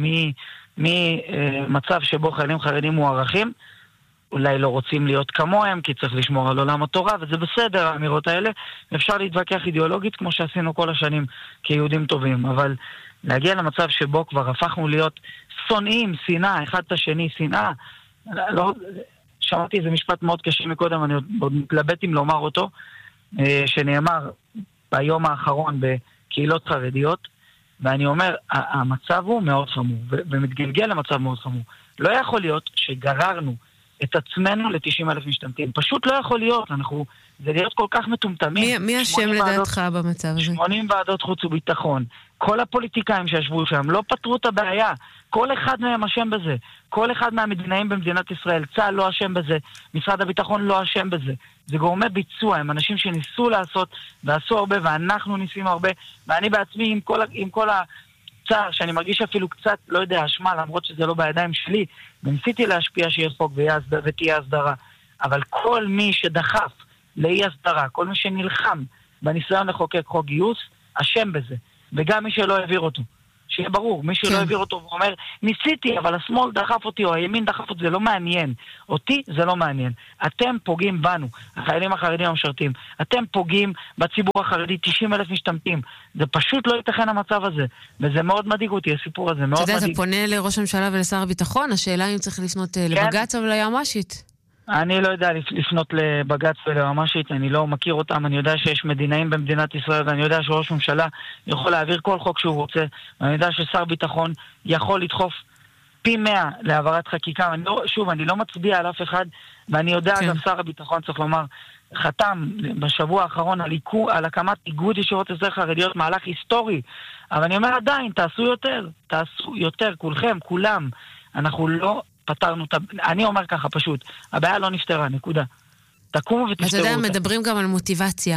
ממצב שבו חיילים חרדים מוערכים, אולי לא רוצים להיות כמוהם, כי צריך לשמור על עולם התורה, וזה בסדר, האמירות האלה. אפשר להתווכח אידיאולוגית כמו שעשינו כל השנים כיהודים טובים, אבל להגיע למצב שבו כבר הפכנו להיות שונאים, שנאה, אחד את השני, שנאה, לא, שמעתי איזה משפט מאוד קשה מקודם, אני עוד מתלבט אם לומר אותו, שנאמר ביום האחרון בקהילות חרדיות, ואני אומר, המצב הוא מאוד חמור, ומתגלגל למצב מאוד חמור. לא יכול להיות שגררנו את עצמנו ל-90,000 משתמטים. פשוט לא יכול להיות, זה להיות כל כך מטומטמים. מי השם לדעתך במצב הזה? 80 ועדות חוץ וביטחון. כל הפוליטיקאים שישבו שם לא פתרו את הבעיה. כל אחד מהם אשם בזה. כל אחד מהמדינאים במדינת ישראל. צה"ל לא אשם בזה. משרד הביטחון לא אשם בזה. זה גורמי ביצוע. הם אנשים שניסו לעשות ועשו הרבה, ואנחנו ניסינו הרבה. ואני בעצמי עם כל הצער, שאני מרגיש אפילו קצת, לא יודע, אשמה, למרות שזה לא בידיים שלי, וניסיתי להשפיע שיהיה חוק ותהיה הסדרה. אבל כל מי שדחף לאי הסדרה, כל מי שנלחם בניסיון לחוקק חוק גיוס, אשם בזה. וגם מי שלא העביר אותו. שיהיה ברור, מי שלא העביר אותו ואומר, ניסיתי, אבל השמאל דחף אותי, או הימין דחף אותי, זה לא מעניין. אותי זה לא מעניין. אתם פוגעים בנו, החיילים החרדים המשרתים. אתם פוגעים בציבור החרדי, 90,000 משתמטים. זה פשוט לא ייתכן המצב הזה. וזה מאוד מדאיג אותי, הסיפור הזה, מאוד מדאיג. אתה יודע, אתה פונה לראש הממשלה ולשר הביטחון, השאלה אם צריך לפנות לבג"ץ או ליועמ"שית. אני לא יודע לפנות לבג"ץ וליועמ"שית, אני לא מכיר אותם, אני יודע שיש מדינאים במדינת ישראל, ואני יודע שראש ממשלה יכול להעביר כל חוק שהוא רוצה, ואני יודע ששר ביטחון יכול לדחוף פי 100 להעברת חקיקה. אני לא מצביע על אף אחד, ואני יודע, אגב, שר הביטחון צריך לומר, חתם בשבוע האחרון על הקמת איגוד ישיבות הסדר חרדיות, מהלך היסטורי, אבל אני אומר עדיין, תעשו יותר, כולכם, כולם, אנחנו לא פתרנו את... אני אומר ככה פשוט, הבעיה לא נפתרה, נקודה. תקומו ותפתרו אותה. אתה יודע, מדברים גם על מוטיבציה,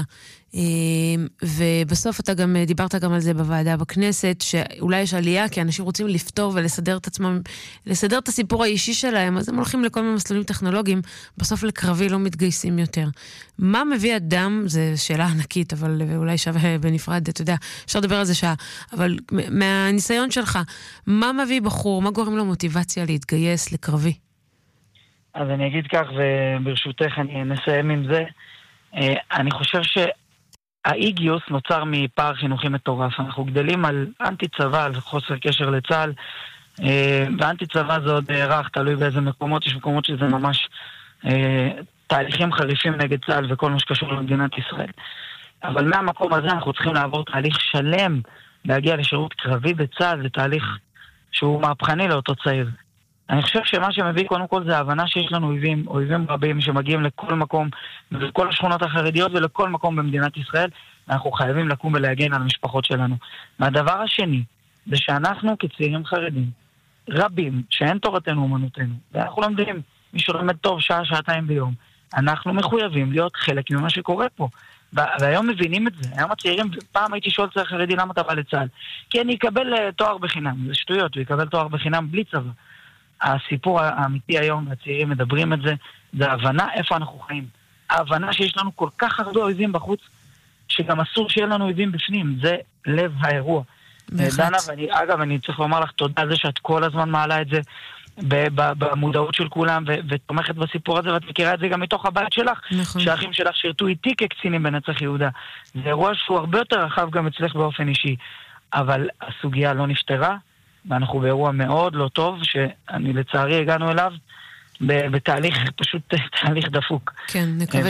ובסוף אתה גם דיברת גם על זה בוועדה בכנסת, שאולי יש עלייה, כי אנשים רוצים לפתור ולסדר את עצמם, לסדר את הסיפור האישי שלהם, אז הם הולכים לכל מיני מסלולים טכנולוגיים, בסוף לקרבי לא מתגייסים יותר. מה מביא אדם, זו שאלה ענקית, אבל אולי שווה בנפרד, אתה יודע, אפשר לדבר על זה שעה, אבל מהניסיון שלך, מה מביא בחור, מה גורם לו מוטיבציה להתגייס לקרבי? אז אני אגיד כך, וברשותך אני נסיים עם זה. אני חושב שהאי-גיוס נוצר מפער חינוכי מטורף. אנחנו גדלים על אנטי-צבא, על חוסר קשר לצה"ל, ואנטי-צבא זה עוד ערך, תלוי באיזה מקומות, יש מקומות שזה ממש תהליכים חריפים נגד צה"ל וכל מה שקשור למדינת ישראל. אבל מהמקום הזה אנחנו צריכים לעבור תהליך שלם, להגיע לשירות קרבי בצה"ל, זה תהליך שהוא מהפכני לאותו צעיר. אני חושב שמה שמביא קודם כל זה ההבנה שיש לנו אויבים רבים שמגיעים לכל מקום, לכל השכונות החרדיות ולכל מקום במדינת ישראל, ואנחנו חייבים לקום ולהגן על המשפחות שלנו. והדבר השני, זה שאנחנו כצעירים חרדים, רבים, שאין תורתנו אומנותנו, ואנחנו לומדים, מי שלומד טוב שעה, שעתיים ביום, אנחנו מחויבים להיות חלק ממה שקורה פה. והיום מבינים את זה. היום הצעירים, פעם הייתי שואל צעיר חרדי למה אתה בא לצה"ל? כי אני אקבל תואר בחינם, זה שטויות, הוא יקבל תואר בחינם בלי צבא. הסיפור האמיתי היום, הצעירים מדברים את זה, זה ההבנה איפה אנחנו חיים. ההבנה שיש לנו כל כך הרבה אויבים בחוץ, שגם אסור שיהיה לנו אויבים בפנים. זה לב האירוע. דנה, אגב, אני צריך לומר לך תודה על זה שאת כל הזמן מעלה את זה במודעות של כולם, ותומכת בסיפור הזה, ואת מכירה את זה גם מתוך הבית שלך, שהאחים שלך שירתו איתי כקצינים בנצח יהודה. זה אירוע שהוא הרבה יותר רחב גם אצלך באופן אישי. אבל הסוגיה לא נפתרה, ואנחנו באירוע מאוד לא טוב, שאני לצערי הגענו אליו בתהליך, פשוט תהליך דפוק. כן, נקווה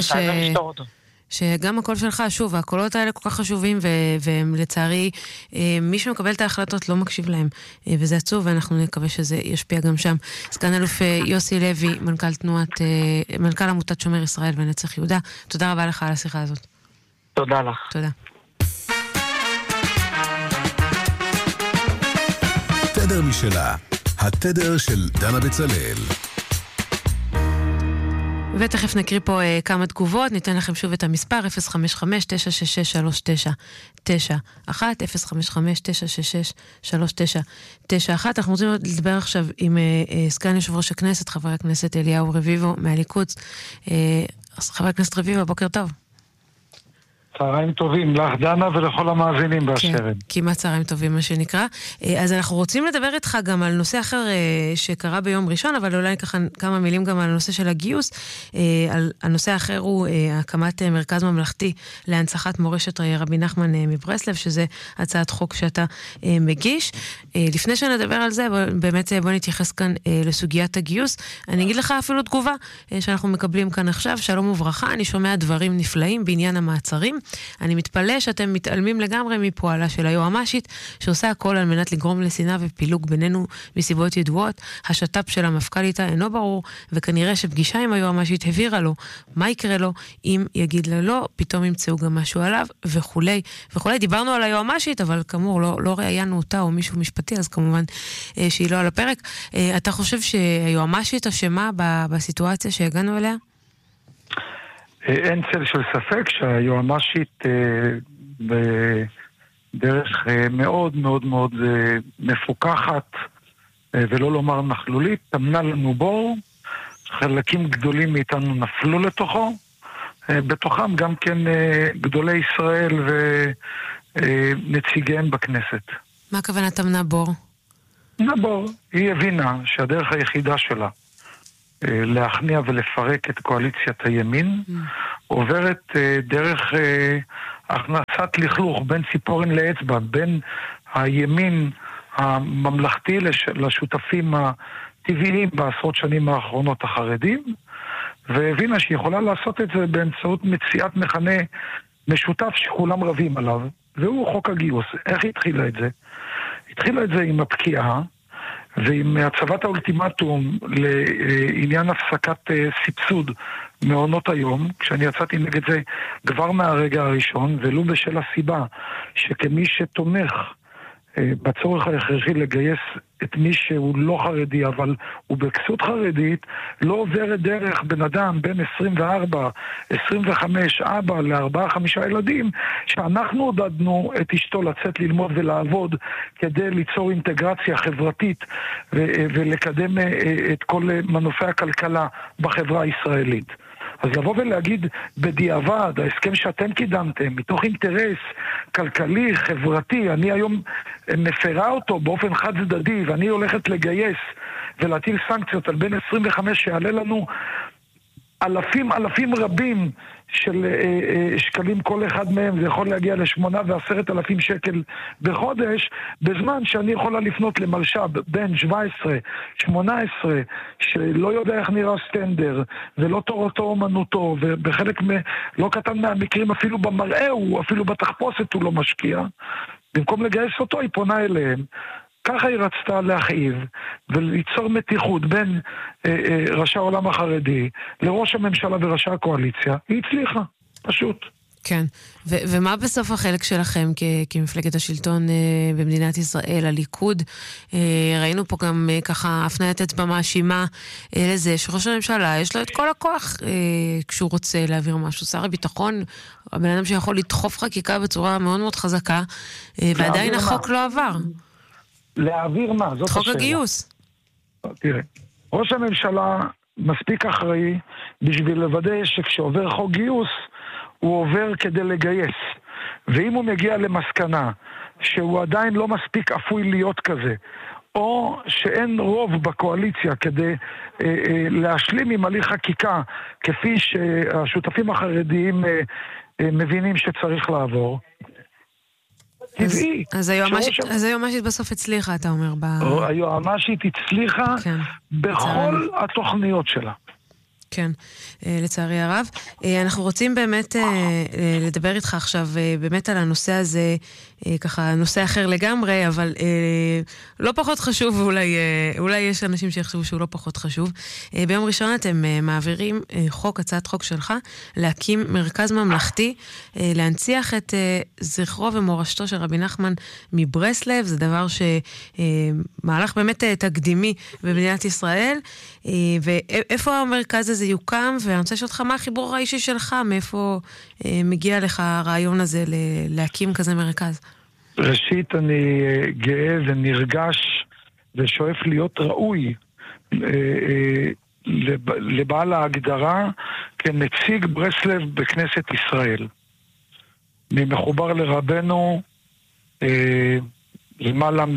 שגם הקול שלך, שוב, הקולות האלה כל כך חשובים, והם לצערי, מי שמקבל את ההחלטות לא מקשיב להם, וזה עצוב, ואנחנו נקווה שזה ישפיע גם שם. סגן אלוף יוסי לוי, מנכ"ל עמותת שומר ישראל ונצח יהודה, תודה רבה לך על השיחה הזאת. תודה לך. תודה. תדר משלה, התדר של דנה בצלאל. ותכף נקריא פה כמה תגובות, ניתן לכם שוב את המספר 055-966-3991, 055-966-3991. אנחנו רוצים לדבר עכשיו עם סגן יושב ראש הכנסת, חבר הכנסת אליהו רביבו מהליכוד. חבר הכנסת רביבו, בוקר טוב. צהריים טובים לך דנה ולכל המאזינים באשר הם. כמעט צהריים טובים מה שנקרא. אז אנחנו רוצים לדבר איתך גם על נושא אחר שקרה ביום ראשון, אבל אולי ככה כמה מילים גם על הנושא של הגיוס. הנושא האחר הוא הקמת מרכז ממלכתי להנצחת מורשת רבי נחמן מברסלב, שזה הצעת חוק שאתה מגיש. לפני שנדבר על זה, באמת בוא נתייחס כאן לסוגיית הגיוס. אני אגיד לך אפילו תגובה שאנחנו מקבלים כאן עכשיו. שלום וברכה, אני שומע דברים נפלאים בעניין המעצרים. אני מתפלא שאתם מתעלמים לגמרי מפועלה של היועמ"שית, שעושה הכל על מנת לגרום לשנאה ופילוג בינינו מסיבות ידועות. השת"פ של המפכ"ל איתה אינו ברור, וכנראה שפגישה עם היועמ"שית הבהירה לו מה יקרה לו אם יגיד לה לא, פתאום ימצאו גם משהו עליו, וכולי. וכולי, דיברנו על היועמ"שית, אבל כאמור, לא ראיינו אותה או מישהו משפטי, אז כמובן שהיא לא על הפרק. אתה חושב שהיועמ"שית אשמה בסיטואציה שהגענו אליה? אין צל של ספק שהיועמ"שית בדרך מאוד מאוד מאוד מפוקחת ולא לומר נכלולית, תמנה לנו בור, חלקים גדולים מאיתנו נפלו לתוכו, בתוכם גם כן גדולי ישראל ונציגיהם בכנסת. מה הכוונה תמנה בור? נבור, היא הבינה שהדרך היחידה שלה להכניע ולפרק את קואליציית הימין עוברת דרך הכנסת לכלוך בין ציפורן לאצבע, בין הימין הממלכתי לשותפים הטבעיים בעשרות שנים האחרונות החרדים, והבינה שהיא יכולה לעשות את זה באמצעות מציאת מכנה משותף שכולם רבים עליו, והוא חוק הגיוס. איך היא התחילה את זה? התחילה את זה עם הפקיעה ועם הצבת האולטימטום לעניין הפסקת סבסוד מעונות היום, כשאני יצאתי נגד זה כבר מהרגע הראשון, ולו בשל הסיבה שכמי שתומך בצורך ההכרחי לגייס את מי שהוא לא חרדי, אבל הוא בכסות חרדית, לא עוברת דרך בן אדם בין 24, 25, אבא ל4-5 ילדים, שאנחנו עודדנו את אשתו לצאת ללמוד ולעבוד כדי ליצור אינטגרציה חברתית ולקדם את כל מנופי הכלכלה בחברה הישראלית. אז לבוא ולהגיד בדיעבד, ההסכם שאתם קידמתם, מתוך אינטרס כלכלי, חברתי, אני היום מפרה אותו באופן חד צדדי, ואני הולכת לגייס ולהטיל סנקציות על בין 25 שיעלה לנו אלפים רבים של שקלים כל אחד מהם, זה יכול להגיע ל8 ו10,000 שקל בחודש, בזמן שאני יכולה לפנות למרשב בן 17, 18, שלא יודע איך נראה סטנדר, ולא תורתו אומנותו, ובחלק לא קטן מהמקרים אפילו במראה הוא, אפילו בתחפושת הוא לא משקיע, במקום לגייס אותו היא פונה אליהם. ככה היא רצתה להכאיב וליצור מתיחות בין ראשי העולם החרדי לראש הממשלה וראשי הקואליציה. היא הצליחה, פשוט. כן, ומה בסוף החלק שלכם כמפלגת השלטון במדינת ישראל, הליכוד? ראינו פה גם ככה הפניית אצבע מאשימה לזה שראש הממשלה יש לו את כל הכוח כשהוא רוצה להעביר משהו. שר הביטחון, הבן אדם שיכול לדחוף חקיקה בצורה מאוד מאוד חזקה, ועדיין החוק לא עבר. להעביר מה? זאת השאלה. חוק הגיוס. תראה, ראש הממשלה מספיק אחראי בשביל לוודא שכשעובר חוק גיוס, הוא עובר כדי לגייס. ואם הוא מגיע למסקנה שהוא עדיין לא מספיק אפוי להיות כזה, או שאין רוב בקואליציה כדי להשלים עם הליך חקיקה, כפי שהשותפים החרדיים מבינים שצריך לעבור, אז היועמ"שית בסוף הצליחה, אתה אומר. היועמ"שית הצליחה בכל התוכניות שלה. כן, לצערי הרב. אנחנו רוצים באמת לדבר איתך עכשיו באמת על הנושא הזה, ככה נושא אחר לגמרי, אבל לא פחות חשוב, אולי יש אנשים שיחשבו שהוא לא פחות חשוב. ביום ראשון אתם מעבירים הצעת חוק שלך, להקים מרכז ממלכתי, להנציח את זכרו ומורשתו של רבי נחמן מברסלב. זה דבר שמהלך באמת תקדימי במדינת ישראל, ואיפה המרכז הזה יוקם, ואני רוצה לשאול אותך מה החיבור האישי שלך, מאיפה מגיע לך הרעיון הזה להקים כזה מרכז? ראשית, אני גאה ונרגש ושואף להיות ראוי לבעל ההגדרה כנציג ברסלב בכנסת ישראל. אני מחובר לרבנו למעלה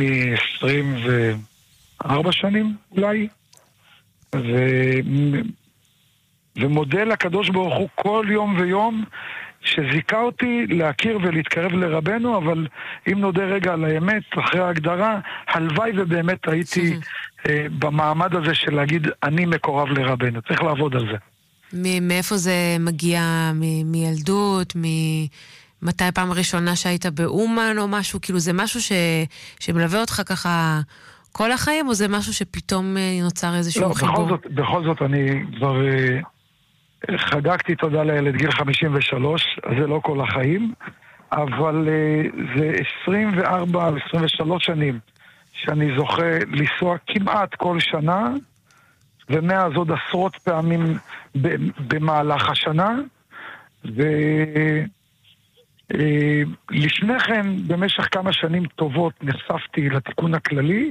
מ-24 שנים אולי, ומודה לקדוש ברוך הוא כל יום ויום שזיקה אותי להכיר ולהתקרב לרבנו, אבל אם נודה רגע על האמת, אחרי ההגדרה, הלוואי ובאמת הייתי במעמד הזה של להגיד אני מקורב לרבנו. צריך לעבוד על זה. מאיפה זה מגיע? מילדות? מתי פעם ראשונה שהיית באומן או משהו? כאילו זה משהו שמלווה אותך ככה כל החיים, או זה משהו שפתאום נוצר איזשהו חיבור? בכל זאת אני כבר חגגתי תודה לילד גיל 53, זה לא כל החיים, אבל זה 24-23 שנים שאני זוכה לנסוע כמעט כל שנה, ומאז עוד עשרות פעמים במהלך השנה, ולפני כן במשך כמה שנים טובות נחשפתי לתיקון הכללי,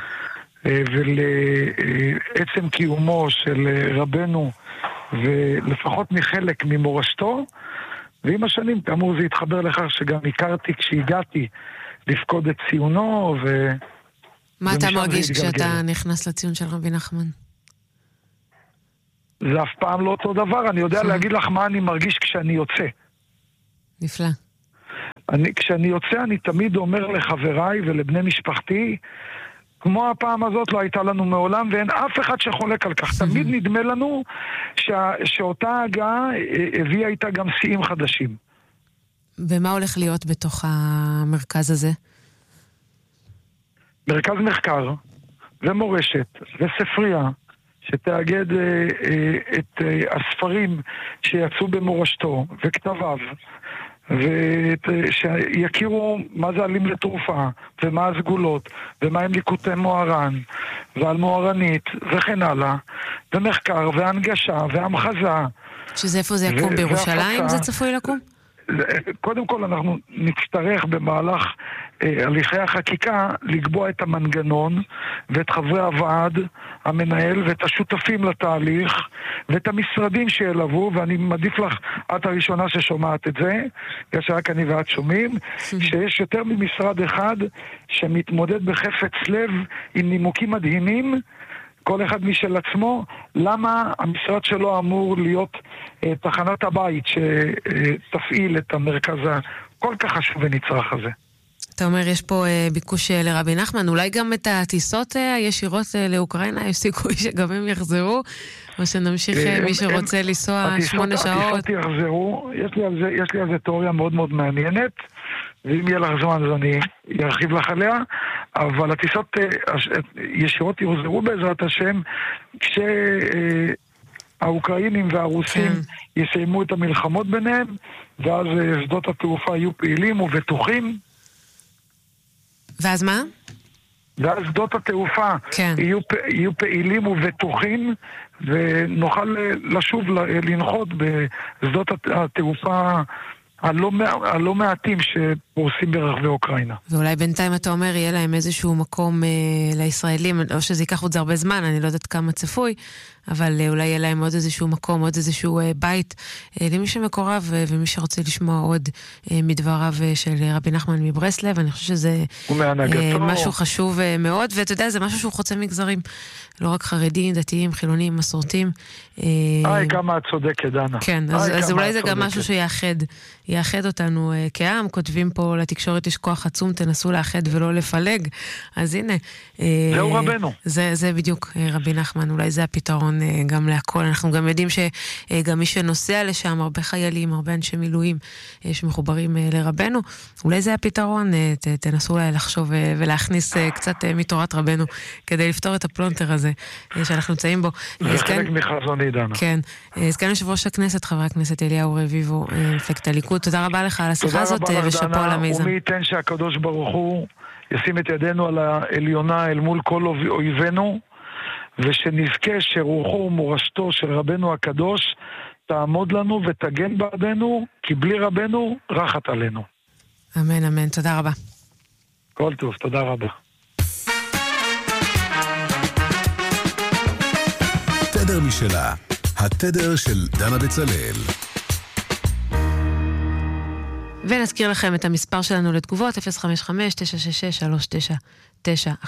ולעצם קיומו של רבנו, ולפחות מחלק ממורשתו, ועם השנים, כאמור, זה התחבר לכך שגם הכרתי כשהגעתי לפקוד את ציונו. מה אתה מרגיש כשאתה נכנס לציון של רבי נחמן? זה אף פעם לא אותו דבר. אני יודע להגיד לך מה אני מרגיש כשאני יוצא. נפלא. כשאני יוצא אני תמיד אומר לחבריי ולבני משפחתי, כמו הפעם הזאת לא הייתה לנו מעולם, ואין אף אחד שחולק על כך. תמיד נדמה לנו שאותה הגעה הביאה איתה גם שיאים חדשים. ומה הולך להיות בתוך המרכז הזה? מרכז מחקר ומורשת וספרייה, שתאגד את הספרים שיצאו במורשתו וכתביו, ושיכירו מה זה עלים לתרופה, ומה הסגולות, ומה הם ליקוטי מוהר"ן, ועל מוהר"נית, וכן הלאה, ומחקר, והנגשה, והמחזה. שזה איפה זה יקום? בירושלים זה צפוי לקום? קודם כל אנחנו נצטרך במהלך הליכי החקיקה לקבוע את המנגנון ואת חברי הוועד המנהל ואת השותפים לתהליך ואת המשרדים שילוו, ואני מעדיף לך, את הראשונה ששומעת את זה, יש רק אני ואת שומעים, שיש יותר ממשרד אחד שמתמודד בחפץ לב עם נימוקים מדהימים, כל אחד משל עצמו, למה המשרד שלו אמור להיות תחנת הבית שתפעיל את המרכז הכל כך חשוב ונצרך הזה. אתה אומר, יש פה ביקוש לרבי נחמן, אולי גם את הטיסות הישירות לאוקראינה, יש סיכוי שגם הם יחזרו, או שנמשיך מי שרוצה לנסוע 8 שעות. הטיסות יחזרו, יש לי על זה תיאוריה מאוד מאוד מעניינת, ואם יהיה לך זמן אז אני ארחיב לך עליה, אבל הטיסות ישירות יחזרו בעזרת השם, כשהאוקראינים והרוסים יסיימו את המלחמות ביניהם, ואז שדות התעופה יהיו פעילים ובטוחים. ואז מה? ואז שדות התעופה יהיו פעילים ובטוחים, ונוכל לשוב לנחות בשדות התעופה הלא מעטים שפורסים ברחבי אוקראינה. ואולי בינתיים אתה אומר, יהיה להם איזשהו מקום לישראלים, או שזה ייקח עוד זה הרבה זמן, אני לא יודעת כמה צפוי, אבל אולי יהיה להם עוד איזשהו מקום, עוד איזשהו בית, למי שמקורב ומי שרוצה לשמוע עוד מדבריו של רבי נחמן מברסלב. אני חושב שזה משהו חשוב מאוד, ואתה יודע, זה משהו שהוא חוצה מגזרים. לא רק חרדים, דתיים, חילונים, מסורתיים. כמה את צודקת, דנה. כן, אז אולי זה גם משהו שיאחד אותנו כעם. כותבים פה לתקשורת יש כוח עצום, תנסו לאחד ולא לפלג. אז הנה. זהו רבנו. זה בדיוק רבי נחמן, אולי זה הפתרון גם להכל. אנחנו גם יודעים שגם מי שנוסע לשם, הרבה חיילים, הרבה אנשי מילואים שמחוברים לרבנו, אולי זה הפתרון. תנסו אולי לחשוב ולהכניס קצת מתורת רבנו, כדי לפתור את הפלונטר הזה שאנחנו נמצאים בו. זה חלק מחזוני, דנה. כן. סגן יושב ראש הכנסת, חבר הכנסת אליהו רביבו, מפלגת הליכוד, תודה רבה לך על השיחה הזאת, ושאפו על המיזם. ומי ייתן שהקדוש ברוך הוא ישים את ידינו על העליונה אל מול כל אויבינו, ושנזכה שרוחו ומורשתו של רבנו הקדוש תעמוד לנו ותגן בעדנו, כי בלי רבנו רחת עלינו. אמן, אמן. תודה רבה. כל טוב, תודה רבה. תדר משלה, התדר של דנה בצלאל. ונזכיר לכם את המספר שלנו לתגובות, 055-966-3991,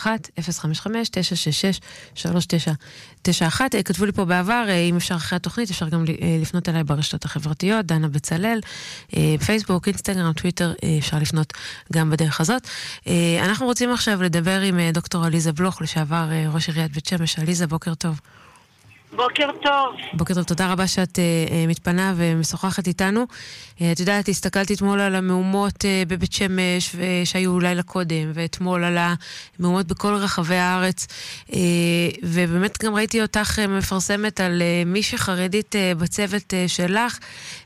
055-966-3991. כתבו לי פה בעבר, אם אפשר אחרי התוכנית, אפשר גם לפנות אליי ברשתות החברתיות, דנה בצלאל, פייסבוק, אינסטגרם, טוויטר, אפשר לפנות גם בדרך הזאת. אנחנו רוצים עכשיו לדבר עם דוקטור עליזה בלוך, לשעבר ראש עיריית בית שמש. עליזה, בוקר טוב. בוקר טוב. בוקר טוב, תודה רבה שאת מתפנה ומשוחחת איתנו. את יודעת, הסתכלתי אתמול על המהומות בבית שמש שהיו לילה קודם, ואתמול על המהומות בכל רחבי הארץ, ובאמת גם ראיתי אותך מפרסמת על מישהי חרדית בצוות שלך,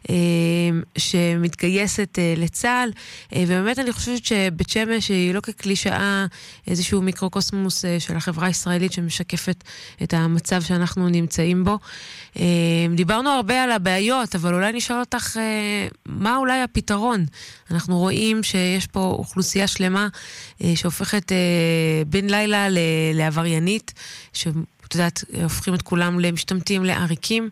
שמתגייסת לצה"ל, ובאמת אני חושבת שבית שמש היא לא כקלישאה איזשהו מיקרוקוסמוס של החברה הישראלית שמשקפת את המצב שאנחנו נמצאים בו. דיברנו הרבה על הבעיות, אבל אולי נשאל אותך מה אולי הפתרון. אנחנו רואים שיש פה אוכלוסייה שלמה שהופכת בין לילה לעבריינית, שאת יודעת, הופכים את כולם למשתמטים, לעריקים,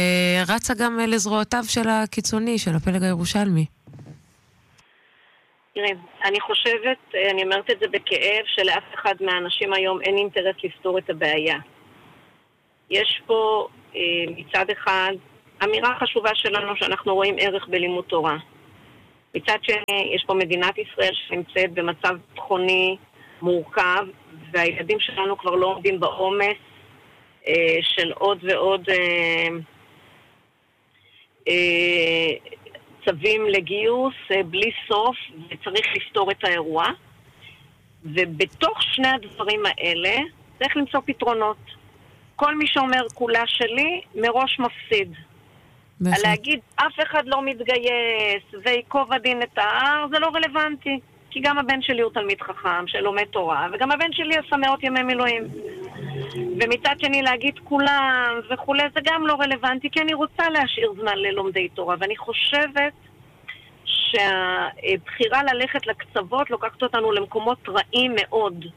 ורצה גם לזרועותיו של הקיצוני, של הפלג הירושלמי. תראה, אני חושבת, אני אומרת את זה בכאב, שלאף אחד מהאנשים היום אין אינטרס לפתור את הבעיה. יש פה מצד אחד אמירה חשובה שלנו שאנחנו רואים ערך בלימוד תורה. מצד שני, יש פה מדינת ישראל שנמצאת במצב ביטחוני מורכב, והילדים שלנו כבר לא עומדים בעומס של עוד ועוד צווים לגיוס בלי סוף, וצריך לפתור את האירוע. ובתוך שני הדברים האלה צריך למצוא פתרונות. כל מי שאומר כולה שלי מראש מפסיד. על להגיד אף אחד לא מתגייס ויקוב הדין את ההר, זה לא רלוונטי. כי גם הבן שלי הוא תלמיד חכם שלומד תורה, וגם הבן שלי עשה מאות ימי מילואים. ומצד שני להגיד כולם וכולי, זה גם לא רלוונטי, כי אני רוצה להשאיר זמן ללומדי תורה. ואני חושבת שהבחירה ללכת לקצוות לוקחת אותנו למקומות רעים מאוד.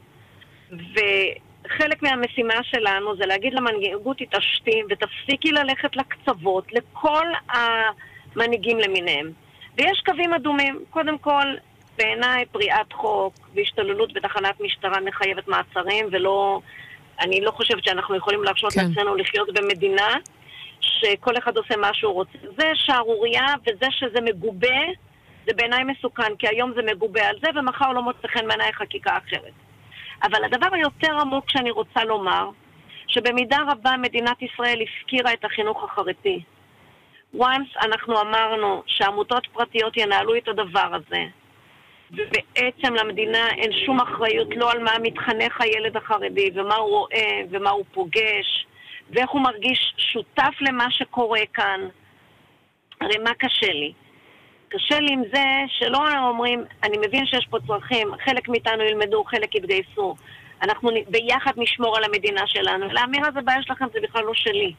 וחלק מהמשימה שלנו זה להגיד למנהיגות תתעשתי ותפסיקי ללכת לקצוות, לכל המנהיגים למיניהם. ויש קווים אדומים. קודם כל, בעיניי פריעת חוק והשתוללות בתחנת משטרה מחייבת מעצרים, ולא, אני לא חושבת שאנחנו יכולים להרשות לעצמנו לחיות במדינה שכל אחד עושה מה שהוא רוצה. זה שערוריה, וזה שזה מגובה, זה בעיניי מסוכן, כי היום זה מגובה על זה, ומחר לא מוצא חן בעיניי חקיקה אחרת. אבל הדבר היותר עמוק שאני רוצה לומר, שבמידה רבה מדינת ישראל הפקירה את החינוך החרדי. once אנחנו אמרנו שעמותות פרטיות ינהלו את הדבר הזה, ובעצם למדינה אין שום אחריות לא על מה מתחנך הילד החרדי, ומה הוא רואה, ומה הוא פוגש, ואיך הוא מרגיש שותף למה שקורה כאן. הרי מה קשה לי? קשה לי עם זה שלא אומרים, אני מבין שיש פה צרכים, חלק מאיתנו ילמדו, חלק יתגייסו. אנחנו ביחד נשמור על המדינה שלנו. לאמירה זה בעיה שלכם, זה בכלל לא שלי.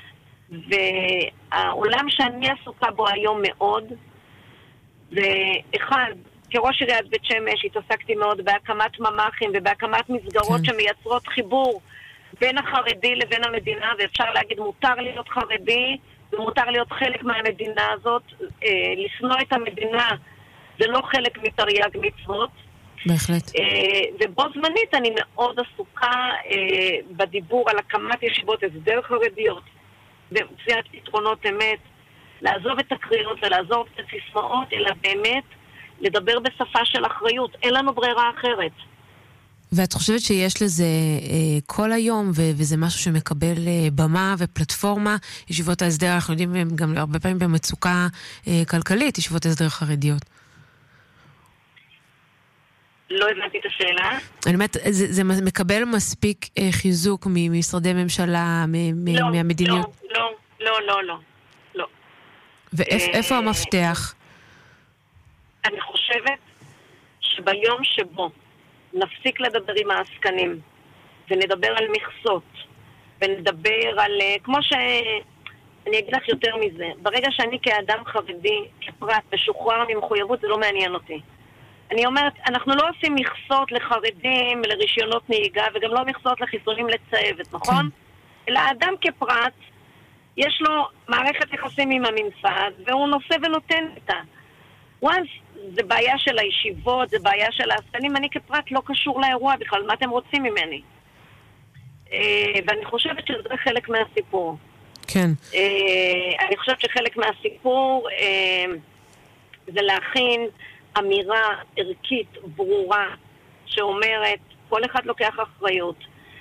והעולם שאני עסוקה בו היום מאוד, זה אחד, כראש עיריית בית שמש התעסקתי מאוד בהקמת ממ"חים ובהקמת מסגרות שמייצרות חיבור בין החרדי לבין המדינה, ואפשר להגיד מותר להיות חרדי ומותר להיות חלק מהמדינה הזאת. לשנוא את המדינה זה לא חלק מתרי"ג מצוות. בהחלט. ובו זמנית אני מאוד עסוקה בדיבור על הקמת ישיבות הסדר חרדיות ומציאת פתרונות אמת, לעזוב את הקריאות ולעזוב את הסיסמאות, אלא באמת לדבר בשפה של אחריות. אין לנו ברירה אחרת. ואת חושבת שיש לזה כל היום, וזה משהו שמקבל במה ופלטפורמה? ישיבות ההסדר, אנחנו יודעים גם הרבה פעמים במצוקה כלכלית, ישיבות ההסדר חרדיות. לא הבנתי את השאלה. אני אומרת, זה מקבל מספיק חיזוק ממשרדי ממשלה, מהמדיניות? לא. ואיפה המפתח? אני חושבת שביום שבו נפסיק לדבר עם העסקנים, ונדבר על מכסות, ונדבר על, כמו אני אגיד לך יותר מזה, ברגע שאני כאדם חרדי, כפרט, משוחרר ממחויבות, זה לא מעניין אותי. אני אומרת, אנחנו לא עושים מכסות לחרדים, לרישיונות נהיגה, וגם לא מכסות לחיסונים לצהבת, נכון? אלא האדם כפרט, יש לו מערכת יחסים עם הממסד, והוא נושא ונותן איתה. זה בעיה של הישיבות, זה בעיה של העסקנים, אני כפרט לא קשור לאירוע בכלל, מה אתם רוצים ממני? ואני חושבת שזה חלק מהסיפור. כן. אני חושבת שחלק מהסיפור זה להכין אמירה ערכית ברורה שאומרת, כל אחד לוקח אחריות.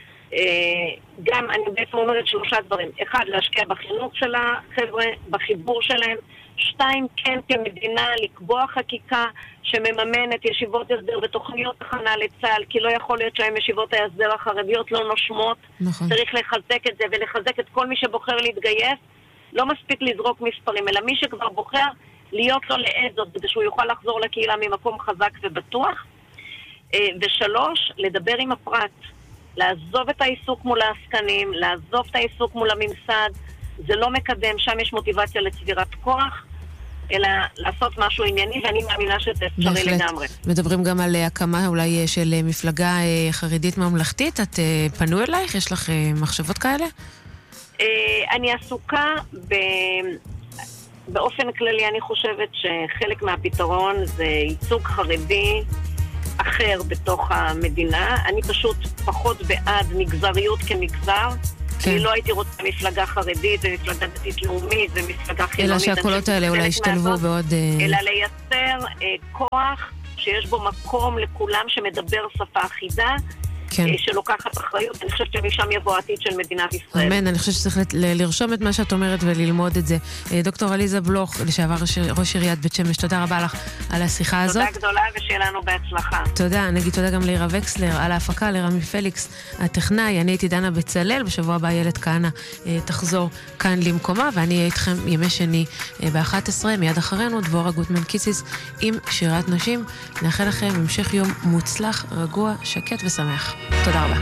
גם אני בעצם אומרת 3 דברים. 1, להשקיע בחינוך של החבר'ה, בחיבור שלהם. 2, כן כמדינה לקבוע חקיקה שמממנת ישיבות הסדר ותוכניות הכנה לצה"ל, כי לא יכול להיות שהן ישיבות ההסדר החרדיות לא נושמות. נכון. צריך לחזק את זה ולחזק את כל מי שבוחר להתגייס. לא מספיק לזרוק מספרים, אלא מי שכבר בוחר להיות לו לעזות, כדי שהוא יוכל לחזור לקהילה ממקום חזק ובטוח. 3, לדבר עם הפרט. לעזוב את העיסוק מול העסקנים, לעזוב את העיסוק מול הממסד. זה לא מקדם, שם יש מוטיבציה לצבירת כוח, אלא לעשות משהו ענייני, ואני מאמינה שזה אפשרי לגמרי. מדברים גם על הקמה אולי של מפלגה חרדית ממלכתית. את פנו אלייך? יש לך מחשבות כאלה? אני עסוקה באופן כללי אני חושבת שחלק מהפתרון זה ייצוג חרדי אחר בתוך המדינה. אני פשוט פחות בעד מגזריות כמגזר. כן. אני לא הייתי רוצה מפלגה חרדית ומפלגה דתית לאומית ומפלגה חילונית. אלא שהקולות האלה אולי ישתלבו בעוד... אלא לייצר כוח שיש בו מקום לכולם שמדבר שפה אחידה, כן. שלוקחת אחריות. אני חושבת שמשם יבוא העתיד של מדינת ישראל. אמן, אני חושבת שצריך לרשום את מה שאת אומרת וללמוד את זה. דוקטור עליזה בלוך, לשעבר ראש עיריית בית שמש, תודה רבה לך על השיחה הזאת. תודה גדולה ושיהיה לנו בהצלחה. תודה, נגיד תודה גם לירה וקסלר על ההפקה, לרמי פליקס הטכנאי. אני הייתי דנה בצלאל, בשבוע הבא ילד כהנא תחזור כאן למקומה, ואני אהיה איתכם ימי שני ב-11, מיד אחרינו דבורה גוטמן קיציס עם שירת נשים. נאחל לכם המשך יום מוצלח, רגוע, שקט ושמח. תודה רבה.